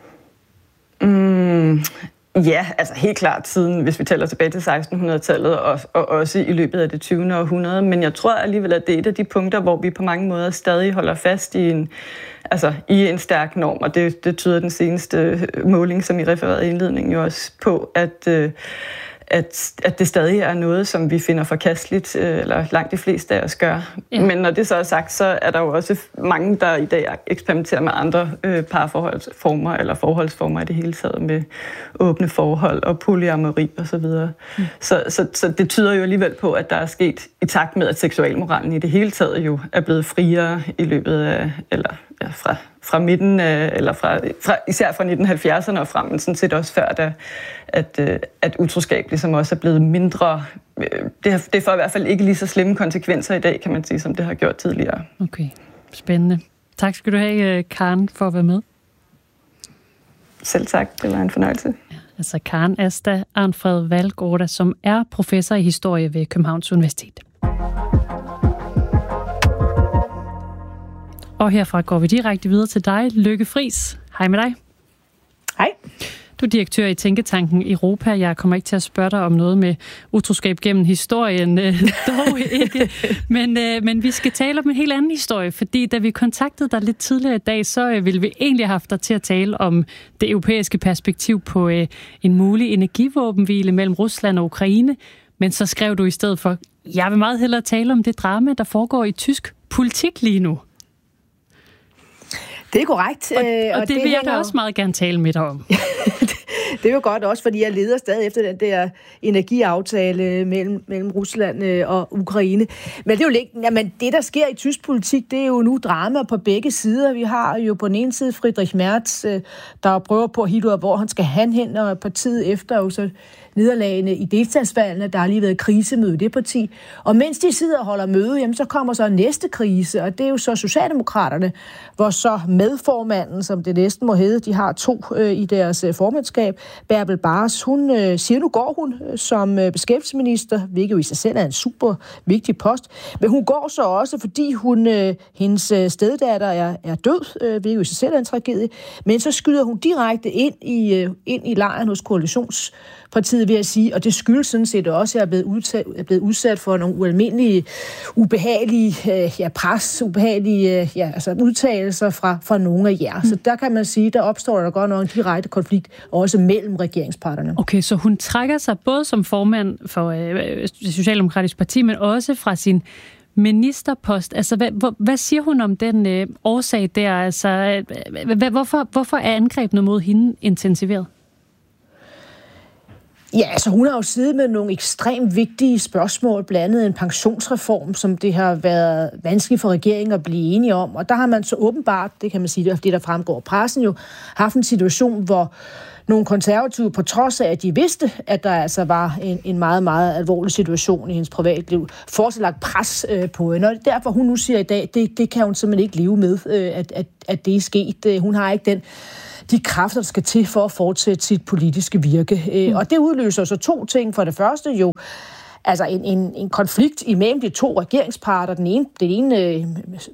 Mm. Ja, altså helt klart siden, hvis vi tæller tilbage til sekstenhundredetallet, og, og også i løbet af det tyvende århundrede. Men jeg tror alligevel, at det er et af de punkter, hvor vi på mange måder stadig holder fast i en, altså, i en stærk norm. Og det, det tyder den seneste måling, som I refererede i indledningen, jo også på, at, at, at det stadig er noget, som vi finder forkasteligt, eller langt de fleste af os gør. Ja. Men når det så er sagt, så er der jo også mange, der i dag eksperimenterer med andre øh, parforholdsformer, eller forholdsformer i det hele taget, med åbne forhold og polyamori og så videre. Mm. Så, så, så det tyder jo alligevel på, at der er sket i takt med, at seksualmoralen i det hele taget jo er blevet friere i løbet af, eller ja, fra, fra midten, eller fra, fra, især fra nitten halvfjerdserne og frem, men sådan set også før, da, at, at utroskab ligesom også er blevet mindre. Det, har, det får i hvert fald ikke lige så slemme konsekvenser i dag, kan man sige, som det har gjort tidligere. Okay, spændende. Tak skal du have, Karen, for at være med. Selv tak, det var en fornøjelse. Ja, altså Karen Asta Arnfred Valgårda, som er professor i historie ved Københavns Universitet. Og herfra går vi direkte videre til dig, Lykke Friis. Hej med dig. Hej. Du er direktør i Tænketanken Europa. Jeg kommer ikke til at spørge dig om noget med utroskab gennem historien, øh, dog ikke. Men, øh, men vi skal tale om en helt anden historie, fordi da vi kontaktede dig lidt tidligere i dag, så øh, ville vi egentlig have haft dig til at tale om det europæiske perspektiv på øh, en mulig energivåbenhvile mellem Rusland og Ukraine. Men så skrev du i stedet for, jeg vil meget hellere tale om det drama, der foregår i tysk politik lige nu. Det er korrekt. Og, og, og det, det vil jeg da også meget gerne tale med dig om. Det er jo godt også, fordi jeg leder stadig efter den der energiaftale mellem, mellem Rusland og Ukraine. Men det er jo ikke, jamen, det, der sker i tysk politik, det er jo nu drama på begge sider. Vi har jo på den ene side Friedrich Merz, der prøver på at hitte ud af, hvor han skal han hen, og partiet efter jo så nederlagene i delstatsvalgene. Der har lige været krisemøde i det parti. Og mens de sidder og holder møde, jamen, så kommer så næste krise, og det er jo så Socialdemokraterne, hvor så medformanden, som det næsten må hedde, de har to øh, i deres øh, formandskab, Bärbel Bas, hun øh, siger, nu går hun øh, som øh, beskæftigelsesminister, hvilket jo i sig selv er en super vigtig post, men hun går så også, fordi hun, øh, hendes øh, steddatter er, er død, øh, hvilket jo i sig selv er en tragedie, men så skyder hun direkte ind i, øh, ind i lejren hos koalitionspartiet, vil jeg sige, og det skyldes sådan set også, at jeg er blevet udsat, er blevet udsat for nogle ualmindelige, ubehagelige øh, ja, pres, ubehagelige øh, ja, altså udtalelser fra, fra nogle af jer. Mm. Så der kan man sige, der opstår der godt nok en direkte konflikt, også mellem regeringsparterne. Okay, så hun trækker sig både som formand for øh, det Socialdemokratiske Parti, men også fra sin ministerpost. Altså, hvad, hvad siger hun om den øh, årsag der? Altså, øh, hvad, hvorfor, hvorfor er angrebene mod hende intensiveret? Ja, altså hun har jo siddet med nogle ekstremt vigtige spørgsmål, blandt andet en pensionsreform, som det har været vanskeligt for regeringen at blive enige om. Og der har man så åbenbart, det kan man sige, det der fremgår af pressen jo, haft en situation, hvor nogle konservative, på trods af, at de vidste, at der altså var en, en meget, meget alvorlig situation i hendes privatliv, fortsat lagt pres øh, på hende. Og derfor hun nu siger i dag, det, det kan hun simpelthen ikke leve med, øh, at, at, at det er sket. Hun har ikke den de kræfter, der skal til for at fortsætte sit politiske virke. Mm. Og det udløser så to ting. For det første jo, altså en, en, en konflikt imellem de to regeringsparter. Den ene, den ene øh,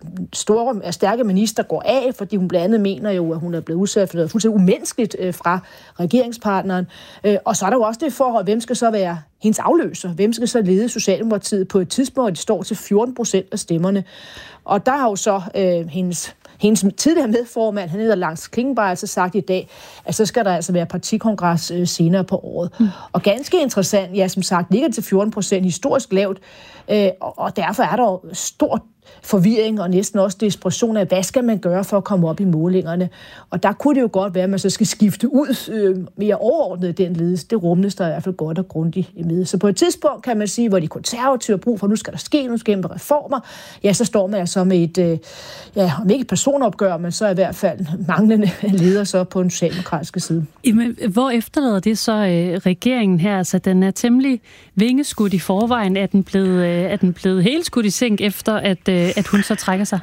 store, stærke minister går af, fordi hun blandt andet mener jo, at hun er blevet udsat for noget fuldstændig umenneskeligt øh, fra regeringspartneren. Øh, og så er der jo også det forhold, hvem skal så være hendes afløser? Hvem skal så lede Socialdemokratiet på et tidspunkt, hvor de står til fjorten procent af stemmerne? Og der har jo så øh, hendes Hendes tidligere medformand, han hedder Lars Klingbeil, altså sagt i dag, at så skal der altså være partikongres øh, senere på året. Mm. Og ganske interessant, ja, som sagt, ligger til fjorten procent historisk lavt, øh, og, og derfor er der jo stor forvirring og næsten også desperation af, hvad skal man gøre for at komme op i målingerne. Og der kunne det jo godt være, at man så skal skifte ud øh, mere overordnet den ledelse. Det rummes der i hvert fald godt og grundigt med. Så på et tidspunkt kan man sige, hvor de konservative har brug for, nu skal der ske, nu skal der reformer, ja, så står man altså med et, øh, ja, om ikke et personopgør, men så i hvert fald manglende leder så på den socialdemokratiske side. Jamen, hvor efterlader det så øh, regeringen her? Altså, den er temmelig vingeskudt i forvejen. Er den blevet, øh, er den blevet helt skudt i sænk efter, at øh, at hun så trækker sig?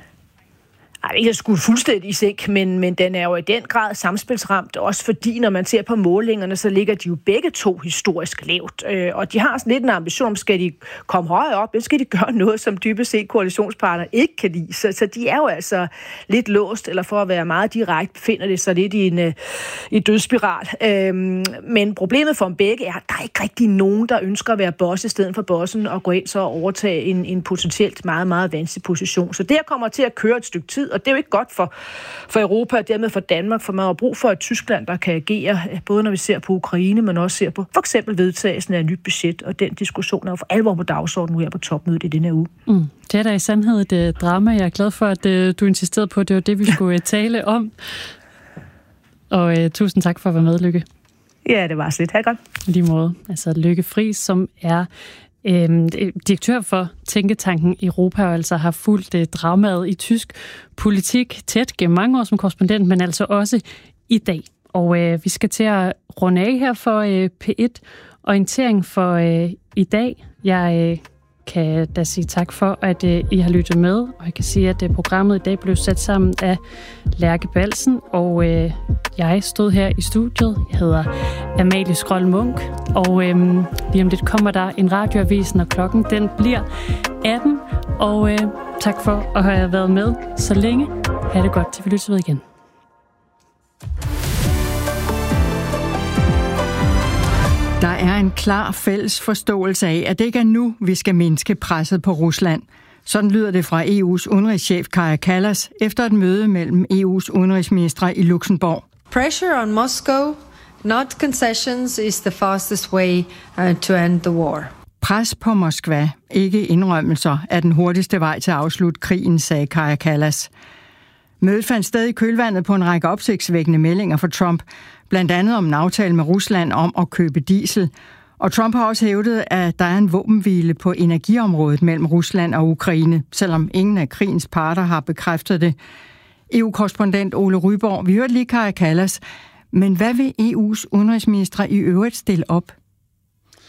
Ej, ikke at skulle fuldstændig i sænk, men, men den er jo i den grad samspilsramt, også fordi, når man ser på målingerne, så ligger de jo begge to historisk lavt. Øh, og de har sådan lidt en ambition om, skal de komme højere op, eller skal de gøre noget, som dybest set koalitionspartner ikke kan lide. Så, så de er jo altså lidt låst, eller for at være meget direkte, befinder det sig lidt i en, i dødsspiral. Øh, men problemet for dem begge er, at der er ikke rigtig nogen, der ønsker at være boss i stedet for bossen, og gå ind så og overtage en, en potentielt meget, meget vanskelig position. Så det kommer til at køre et stykke tid, og det er jo ikke godt for, for Europa og dermed for Danmark, for man har brug for et Tyskland, der kan agere, både når vi ser på Ukraine, men også ser på for eksempel vedtagelsen af et nyt budget, og den diskussion er jo for alvor på dagsordenen nu her på topmødet i denne uge. Mm. Det er da i sandhed et uh, drama. Jeg er glad for, at uh, du insisterede på, at det var det, vi skulle uh, tale om. Og uh, tusind tak for at være med, Lykke. Ja, det var så lidt. Ha' det godt. I lige måde. Altså Lykke Friis, som er Øhm, direktør for Tænketanken Europa, og altså har fulgt øh, dramaet i tysk politik tæt gennem mange år som korrespondent, men altså også i dag. Og øh, vi skal til at runde af her for øh, P et Orientering for øh, i dag. Jeg øh, kan da sige tak for, at øh, I har lyttet med, og jeg kan sige, at øh, programmet i dag blev sat sammen af Lærke Balsen, og øh, jeg stod her i studiet. Jeg hedder Amalie Skrold Munk, og øh, lige om lidt kommer der en radioavis, når klokken den bliver atten, og øh, tak for at have været med så længe. Ha' det godt, til vi lyttes ved igen. Der er en klar fælles forståelse af, at det ikke er nu, vi skal mindske presset på Rusland. Sådan lyder det fra E U's udenrigschef Kaja Kallas efter et møde mellem E U's udenrigsministre i Luxembourg. Pressure on Moscow, not concessions, is the fastest way uh, to end the war. Pres på Moskva, ikke indrømmelser, er den hurtigste vej til at afslutte krigen, sagde Kaja Kallas. Mødet fandt sted i kølvandet på en række opsigtsvækkende meldinger fra Trump, blandt andet om en aftale med Rusland om at købe diesel. Og Trump har også hævdet, at der er en våbenhvile på energiområdet mellem Rusland og Ukraine, selvom ingen af krigens parter har bekræftet det. E U-korrespondent Ole Ryborg, vi hørte lige Kaja Kallas, men hvad vil E U's udenrigsministre i øvrigt stille op?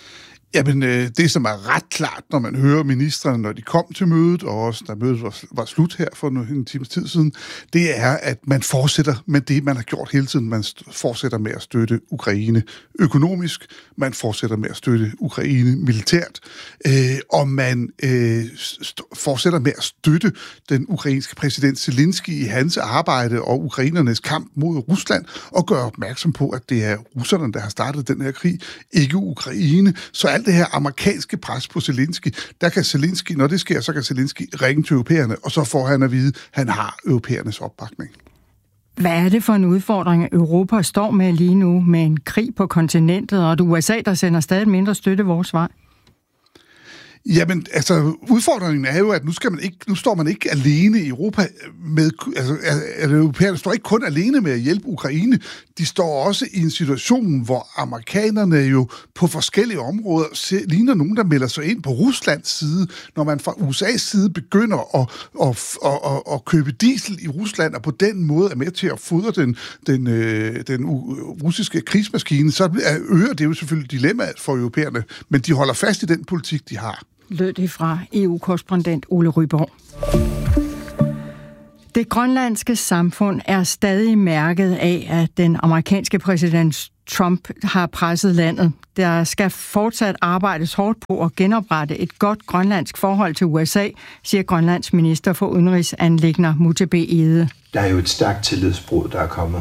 Jamen, øh, det som er ret klart, når man hører ministrene, når de kom til mødet, og også da mødet var, var slut her for en times tid siden, det er, at man fortsætter med det, man har gjort hele tiden. Man fortsætter med at støtte Ukraine økonomisk, man fortsætter med at støtte Ukraine militært, øh, og man øh, st- fortsætter med at støtte den ukrainske præsident Zelensky i hans arbejde og ukrainernes kamp mod Rusland, og gøre opmærksom på, at det er russerne, der har startet den her krig, ikke Ukraine. Så alt det her amerikanske pres på Zelensky, der kan Zelensky, når det sker, så kan Zelensky ringe til europæerne, og så får han at vide, at han har europæernes opbakning. Hvad er det for en udfordring, Europa står med lige nu, med en krig på kontinentet, og et U S A, der sender stadig mindre støtte vores vej? Jamen, altså, udfordringen er jo, at nu, skal man ikke, nu står man ikke alene i Europa med, altså, at europæerne står ikke kun alene med at hjælpe Ukraine, de står også i en situation, hvor amerikanerne jo på forskellige områder ser, ligner nogen, der melder sig ind på Ruslands side, når man fra U S A's side begynder at, at, at, at, at købe diesel i Rusland, og på den måde er med til at fodre den, den, den russiske krigsmaskine, så øger det jo selvfølgelig dilemmaet for europæerne, men de holder fast i den politik, de har. Lød det fra E U-korrespondent Ole Ryborg. Det grønlandske samfund er stadig mærket af, at den amerikanske præsident Trump har presset landet. Der skal fortsat arbejdes hårdt på at genoprette et godt grønlandsk forhold til U S A, siger Grønlands minister for udenrigsanliggender Muttebeh Egede. Der er jo et stærkt tillidsbrud, der er kommet.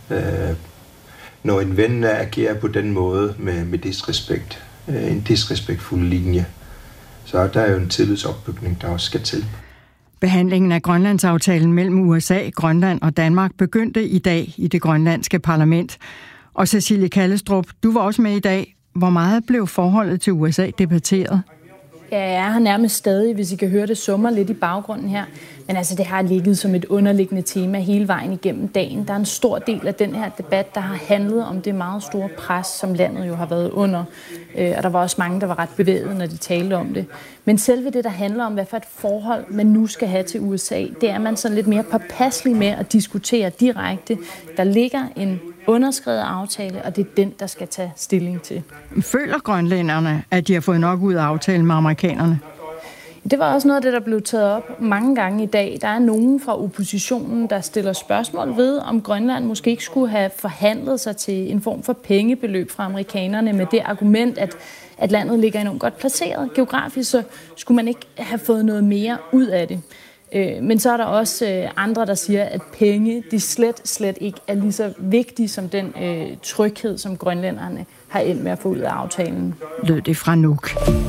Når en ven agerer på den måde med, med disrespekt, en disrespektfuld linje, så der er jo en tillidsopbygning, der også skal til. Behandlingen af Grønlandsaftalen mellem U S A, Grønland og Danmark begyndte i dag i det grønlandske parlament. Og Cecilie Kallestrup, du var også med i dag. Hvor meget blev forholdet til U S A debatteret? Ja, jeg har nærmest stadig, hvis I kan høre det, summer lidt i baggrunden her. Men altså, det har ligget som et underliggende tema hele vejen igennem dagen. Der er en stor del af den her debat, der har handlet om det meget store pres, som landet jo har været under. Og der var også mange, der var ret bevæget, når de talte om det. Men selve det, der handler om, hvad for et forhold man nu skal have til U S A, det er man sådan lidt mere påpasselig med at diskutere direkte. Der ligger en underskrevet aftale, og det er den, der skal tage stilling til. Føler grønlænderne, at de har fået nok ud af aftalen med amerikanerne? Det var også noget af det, der blev taget op mange gange i dag. Der er nogen fra oppositionen, der stiller spørgsmål ved, om Grønland måske ikke skulle have forhandlet sig til en form for pengebeløb fra amerikanerne med det argument, at, at landet ligger enormt godt placeret. Geografisk så skulle man ikke have fået noget mere ud af det. Men så er der også andre, der siger, at penge de slet, slet ikke er lige så vigtige som den øh, tryghed, som grønlænderne har endt med at få ud af aftalen. Lød det fra Nuuk.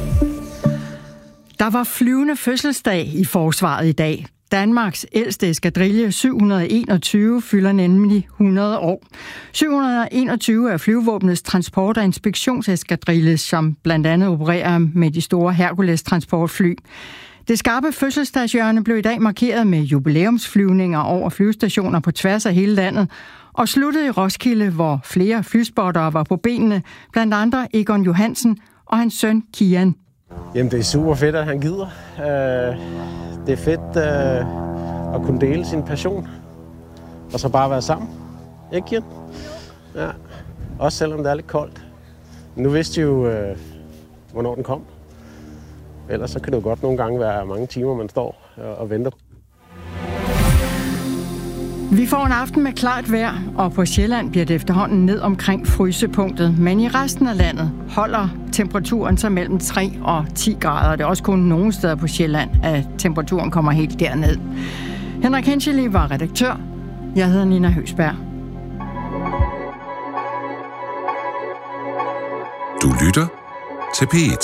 Der var flyvende fødselsdag i forsvaret i dag. Danmarks ældste eskadrille syv hundrede og enogtyve fylder nemlig hundrede år. syv hundrede og enogtyve er flyvevåbnets transport- og inspektionseskadrille, som blandt andet opererer med de store Hercules-transportfly. Det skarpe fødselsdagshjørne blev i dag markeret med jubilæumsflyvninger over flyvestationer på tværs af hele landet, og sluttede i Roskilde, hvor flere flyspottere var på benene, blandt andre Egon Johansen og hans søn Kian. Jamen, det er super fedt, at han gider. Det er fedt at kunne dele sin passion, og så bare være sammen. Ikke, Kian? Ja. Også selvom det er lidt koldt. Nu vidste de jo, hvornår den kom. Ellers så kan det jo godt nogle gange være mange timer, man står og venter. Vi får en aften med klart vejr, og på Sjælland bliver det efterhånden ned omkring frysepunktet. Men i resten af landet holder temperaturen sig mellem tre og ti grader. Det er også kun nogle steder på Sjælland, at temperaturen kommer helt derned. Henrik Henscheli var redaktør. Jeg hedder Nina Høsberg. Du lytter til P et.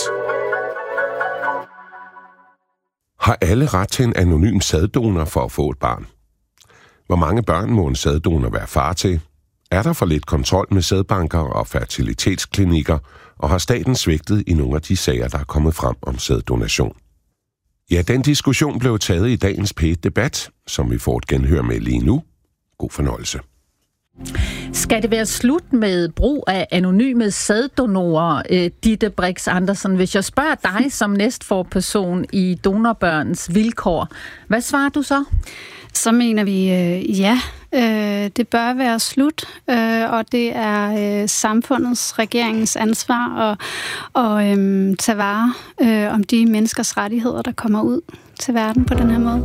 Har alle ret til en anonym sæddonor for at få et barn? Hvor mange børn må en sæddonor være far til? Er der for lidt kontrol med sædbanker og fertilitetsklinikker, og har staten svigtet i nogle af de sager, der er kommet frem om sæddonation? Ja, den diskussion blev taget i dagens P et-debat, som vi får et genhør med lige nu. God fornøjelse. Skal det være slut med brug af anonyme sæddonorer, Ditte Brix Andersen? Hvis jeg spørger dig som næstforperson i Donorbørns Vilkår, hvad svarer du så? Så mener vi, øh, ja, øh, det bør være slut, øh, og det er øh, samfundets, regeringens ansvar at, at øh, tage vare øh, om de menneskers rettigheder, der kommer ud til verden på den her måde.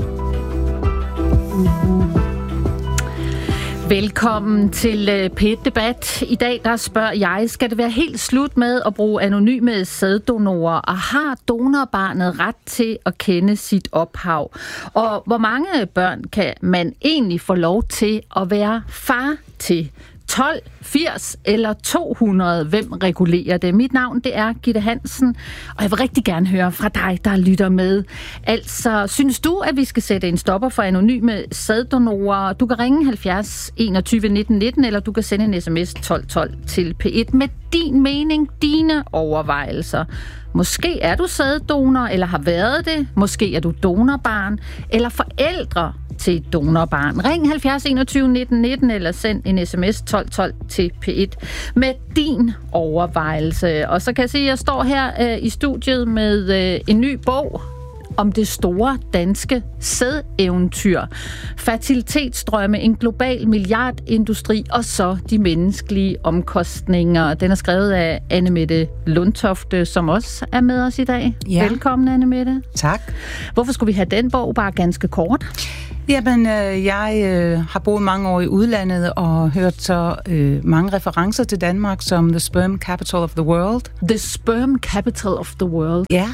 Velkommen til P et Debat. I dag der spørger jeg, skal det være helt slut med at bruge anonyme sæddonorer, og har donorbarnet ret til at kende sit ophav? Og hvor mange børn kan man egentlig få lov til at være far til? tolv, firs eller to hundrede? Hvem regulerer det? Mit navn, det er Gitte Hansen, og jeg vil rigtig gerne høre fra dig, der lytter med. Altså, synes du, at vi skal sætte en stopper for anonyme sæddonorer? Du kan ringe halvfjerds enogtyve nitten nitten, eller du kan sende en sms tolv tolv til P et med din mening, dine overvejelser. Måske er du sæddonor, eller har været det. Måske er du donorbarn, eller forældre til et donorbarn. Ring halvfjerds enogtyve nitten nitten, eller send en sms tolv tolv til P et med din overvejelse. Og så kan jeg sige, at jeg står her øh, i studiet med øh, en ny bog om det store danske sædeventyr. Fertilitetsdrømme, en global milliardindustri, og så de menneskelige omkostninger. Den er skrevet af Annemette Lundtofte, som også er med os i dag. Ja. Velkommen, Annemette. Tak. Hvorfor skulle vi have den bog bare ganske kort? Jamen, øh, jeg øh, har boet mange år i udlandet og hørt så øh, mange referencer til Danmark som The Sperm Capital of the World. The Sperm Capital of the World? Ja.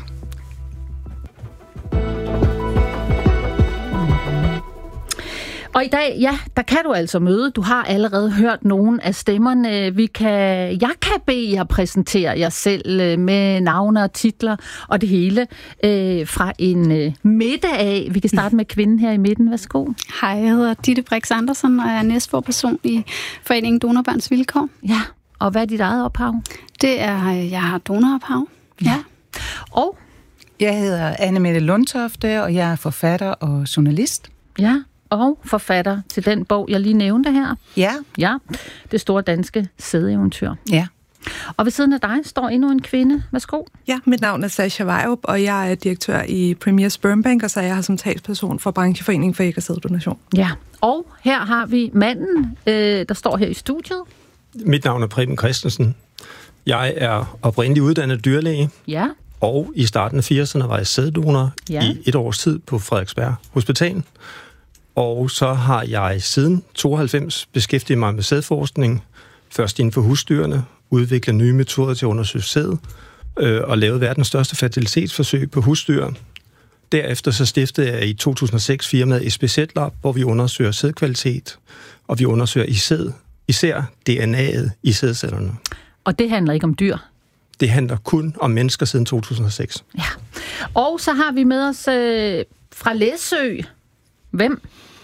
Og i dag, ja, der kan du altså møde. Du har allerede hørt nogle af stemmerne. Vi kan, jeg kan bede jer præsentere jer selv med navne og titler og det hele øh, fra en øh, midte af. Vi kan starte med kvinden her i midten. Værsgo. Hej, jeg hedder Ditte Brix Andersen, og jeg er næstforperson i Foreningen Donorbørns Vilkår. Ja, og hvad er dit eget ophav? Det er, jeg har donorophav. Ja. ja. Og? Jeg hedder Annemette Lundtofte, og jeg er forfatter og journalist. Ja. Og forfatter til den bog, jeg lige nævnte her. Ja. Ja, det store danske sædeventyr. Ja. Og ved siden af dig står endnu en kvinde. Værsgo. Ja, mit navn er Sasha Vejrup, og jeg er direktør i Premier Sperm Bank, og så er jeg her som talsperson for Brancheforeningen for æg- og sæddonation. Ja, og her har vi manden, øh, der står her i studiet. Mit navn er Preben Christensen. Jeg er oprindelig uddannet dyrlæge. Ja. Og i starten af firserne var jeg sæddonor ja. i et års tid på Frederiksberg Hospital. Og så har jeg siden tooghalvfems beskæftiget mig med sædforskning, først inden for husdyrene, udviklet nye metoder til at undersøge sæd, øh, og lavet verdens største fertilitetsforsøg på husdyr. Derefter så stiftede jeg i to tusind og seks firmaet S P Z Lab, hvor vi undersøger sædkvalitet, og vi undersøger i sæd, især D N A'et i sædcellerne. Og det handler ikke om dyr? Det handler kun om mennesker siden to tusind og seks. Ja. Og så har vi med os øh, fra Læsø. Hvem?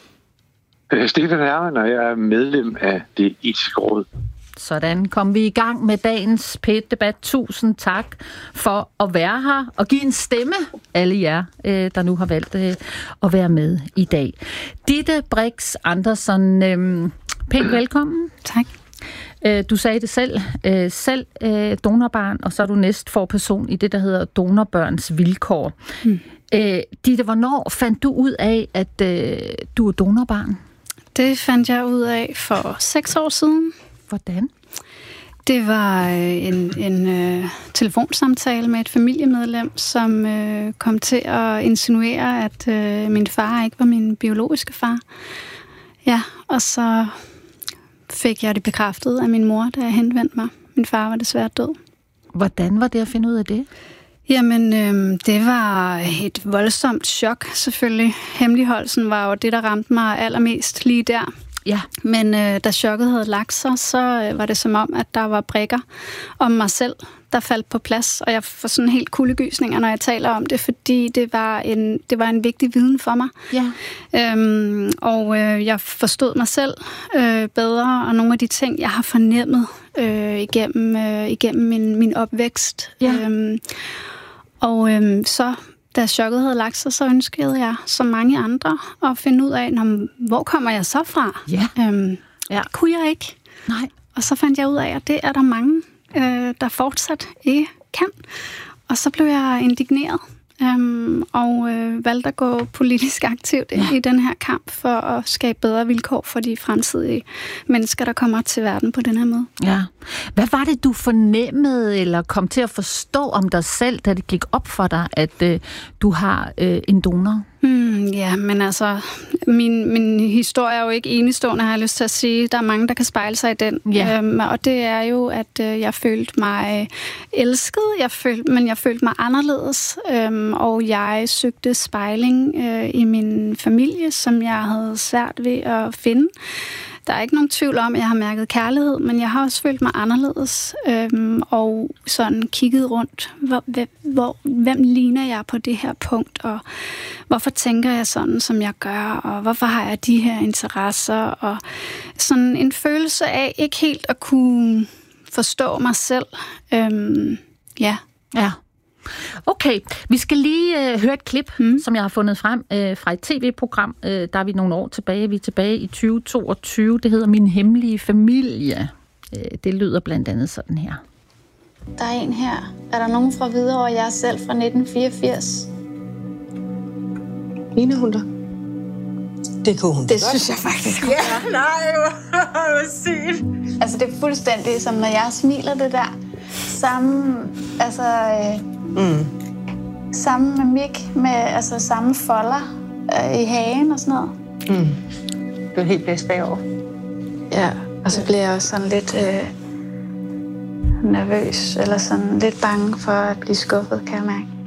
Stefan Hermann, og jeg er medlem af Det Etiske Råd. Sådan, kom vi i gang med dagens P et Debat. Tusind tak for at være her og give en stemme, alle jer, der nu har valgt at være med i dag. Ditte Brix Andersen, pænt velkommen. Tak. Du sagde det selv, selv donorbarn, og så er du næstforperson i det, der hedder Donorbørns Vilkår. Hmm. Ditte, hvornår fandt du ud af, at du er donorbarn? Det fandt jeg ud af for seks år siden. Hvordan? Det var en, en uh, telefonsamtale med et familiemedlem, som uh, kom til at insinuere, at uh, min far ikke var min biologiske far. Ja, og så fik jeg det bekræftet af min mor, da jeg henvendte mig. Min far var desværre død. Hvordan var det at finde ud af det? Jamen, øh, det var et voldsomt chok, selvfølgelig. Hemmeligholdelsen var jo det, der ramte mig allermest lige der. Ja. Men øh, da chokket havde lagt sig, så øh, var det som om, at der var brikker om mig selv, der faldt på plads. Og jeg får sådan helt kuldegysninger, når jeg taler om det, fordi det var en, det var en vigtig viden for mig. Ja. Øhm, og øh, jeg forstod mig selv øh, bedre, og nogle af de ting, jeg har fornemmet øh, igennem, øh, igennem min, min opvækst. Ja. Øhm, og øh, så... Da chokket havde lagt sig, så ønskede jeg, som mange andre, at finde ud af, hvor kommer jeg så fra? Ja. Øhm, ja. Det kunne jeg ikke. Nej. Og så fandt jeg ud af, at det er der mange, øh, der fortsat ikke kan. Og så blev jeg indigneret. øhm, og øh, valgte at gå politisk aktivt ind ja. i den her kamp for at skabe bedre vilkår for de fremtidige mennesker, der kommer til verden på den her måde. Ja. Hvad var det, du fornemmede eller kom til at forstå om dig selv, da det gik op for dig, at øh, du har øh, en donor? Hmm, ja, men altså, min, min historie er jo ikke enestående, har jeg lyst til at sige. Der er mange, der kan spejle sig i den. Ja. Øhm, og det er jo, at øh, jeg følte mig elsket, jeg følte, men jeg følte mig anderledes. Øhm, og jeg søgte spejling øh, i min familie, som jeg havde svært ved at finde. Der er ikke nogen tvivl om, at jeg har mærket kærlighed, men jeg har også følt mig anderledes, øhm, og sådan kigget rundt. Hvor, hvor, hvem ligner jeg på det her punkt, og hvorfor tænker jeg sådan, som jeg gør, og hvorfor har jeg de her interesser, og sådan en følelse af ikke helt at kunne forstå mig selv. Øhm, ja. Ja. Okay, vi skal lige øh, høre et klip, mm. som jeg har fundet frem øh, fra et tv-program. Øh, der er vi nogle år tilbage. Vi er tilbage i tyve toogtyve. Det hedder Min Hemmelige Familie. Øh, det lyder blandt andet sådan her. Der er en her. Er der nogen fra Hvidovre? Jeg er selv fra nitten fireogfirs. Ligner hun dig? Det kunne hun Det synes jeg faktisk. Ja, nej, hvor sygt. Altså, det er fuldstændig som, når jeg smiler det der. Samme, altså... Øh, Mm. Samme mimik med altså samme folder øh, i hagen og sådan noget. Mm. Du er helt blæst bagover. Ja, og så bliver jeg også sådan lidt øh, nervøs, eller sådan lidt bange for at blive skuffet, kan jeg mærke.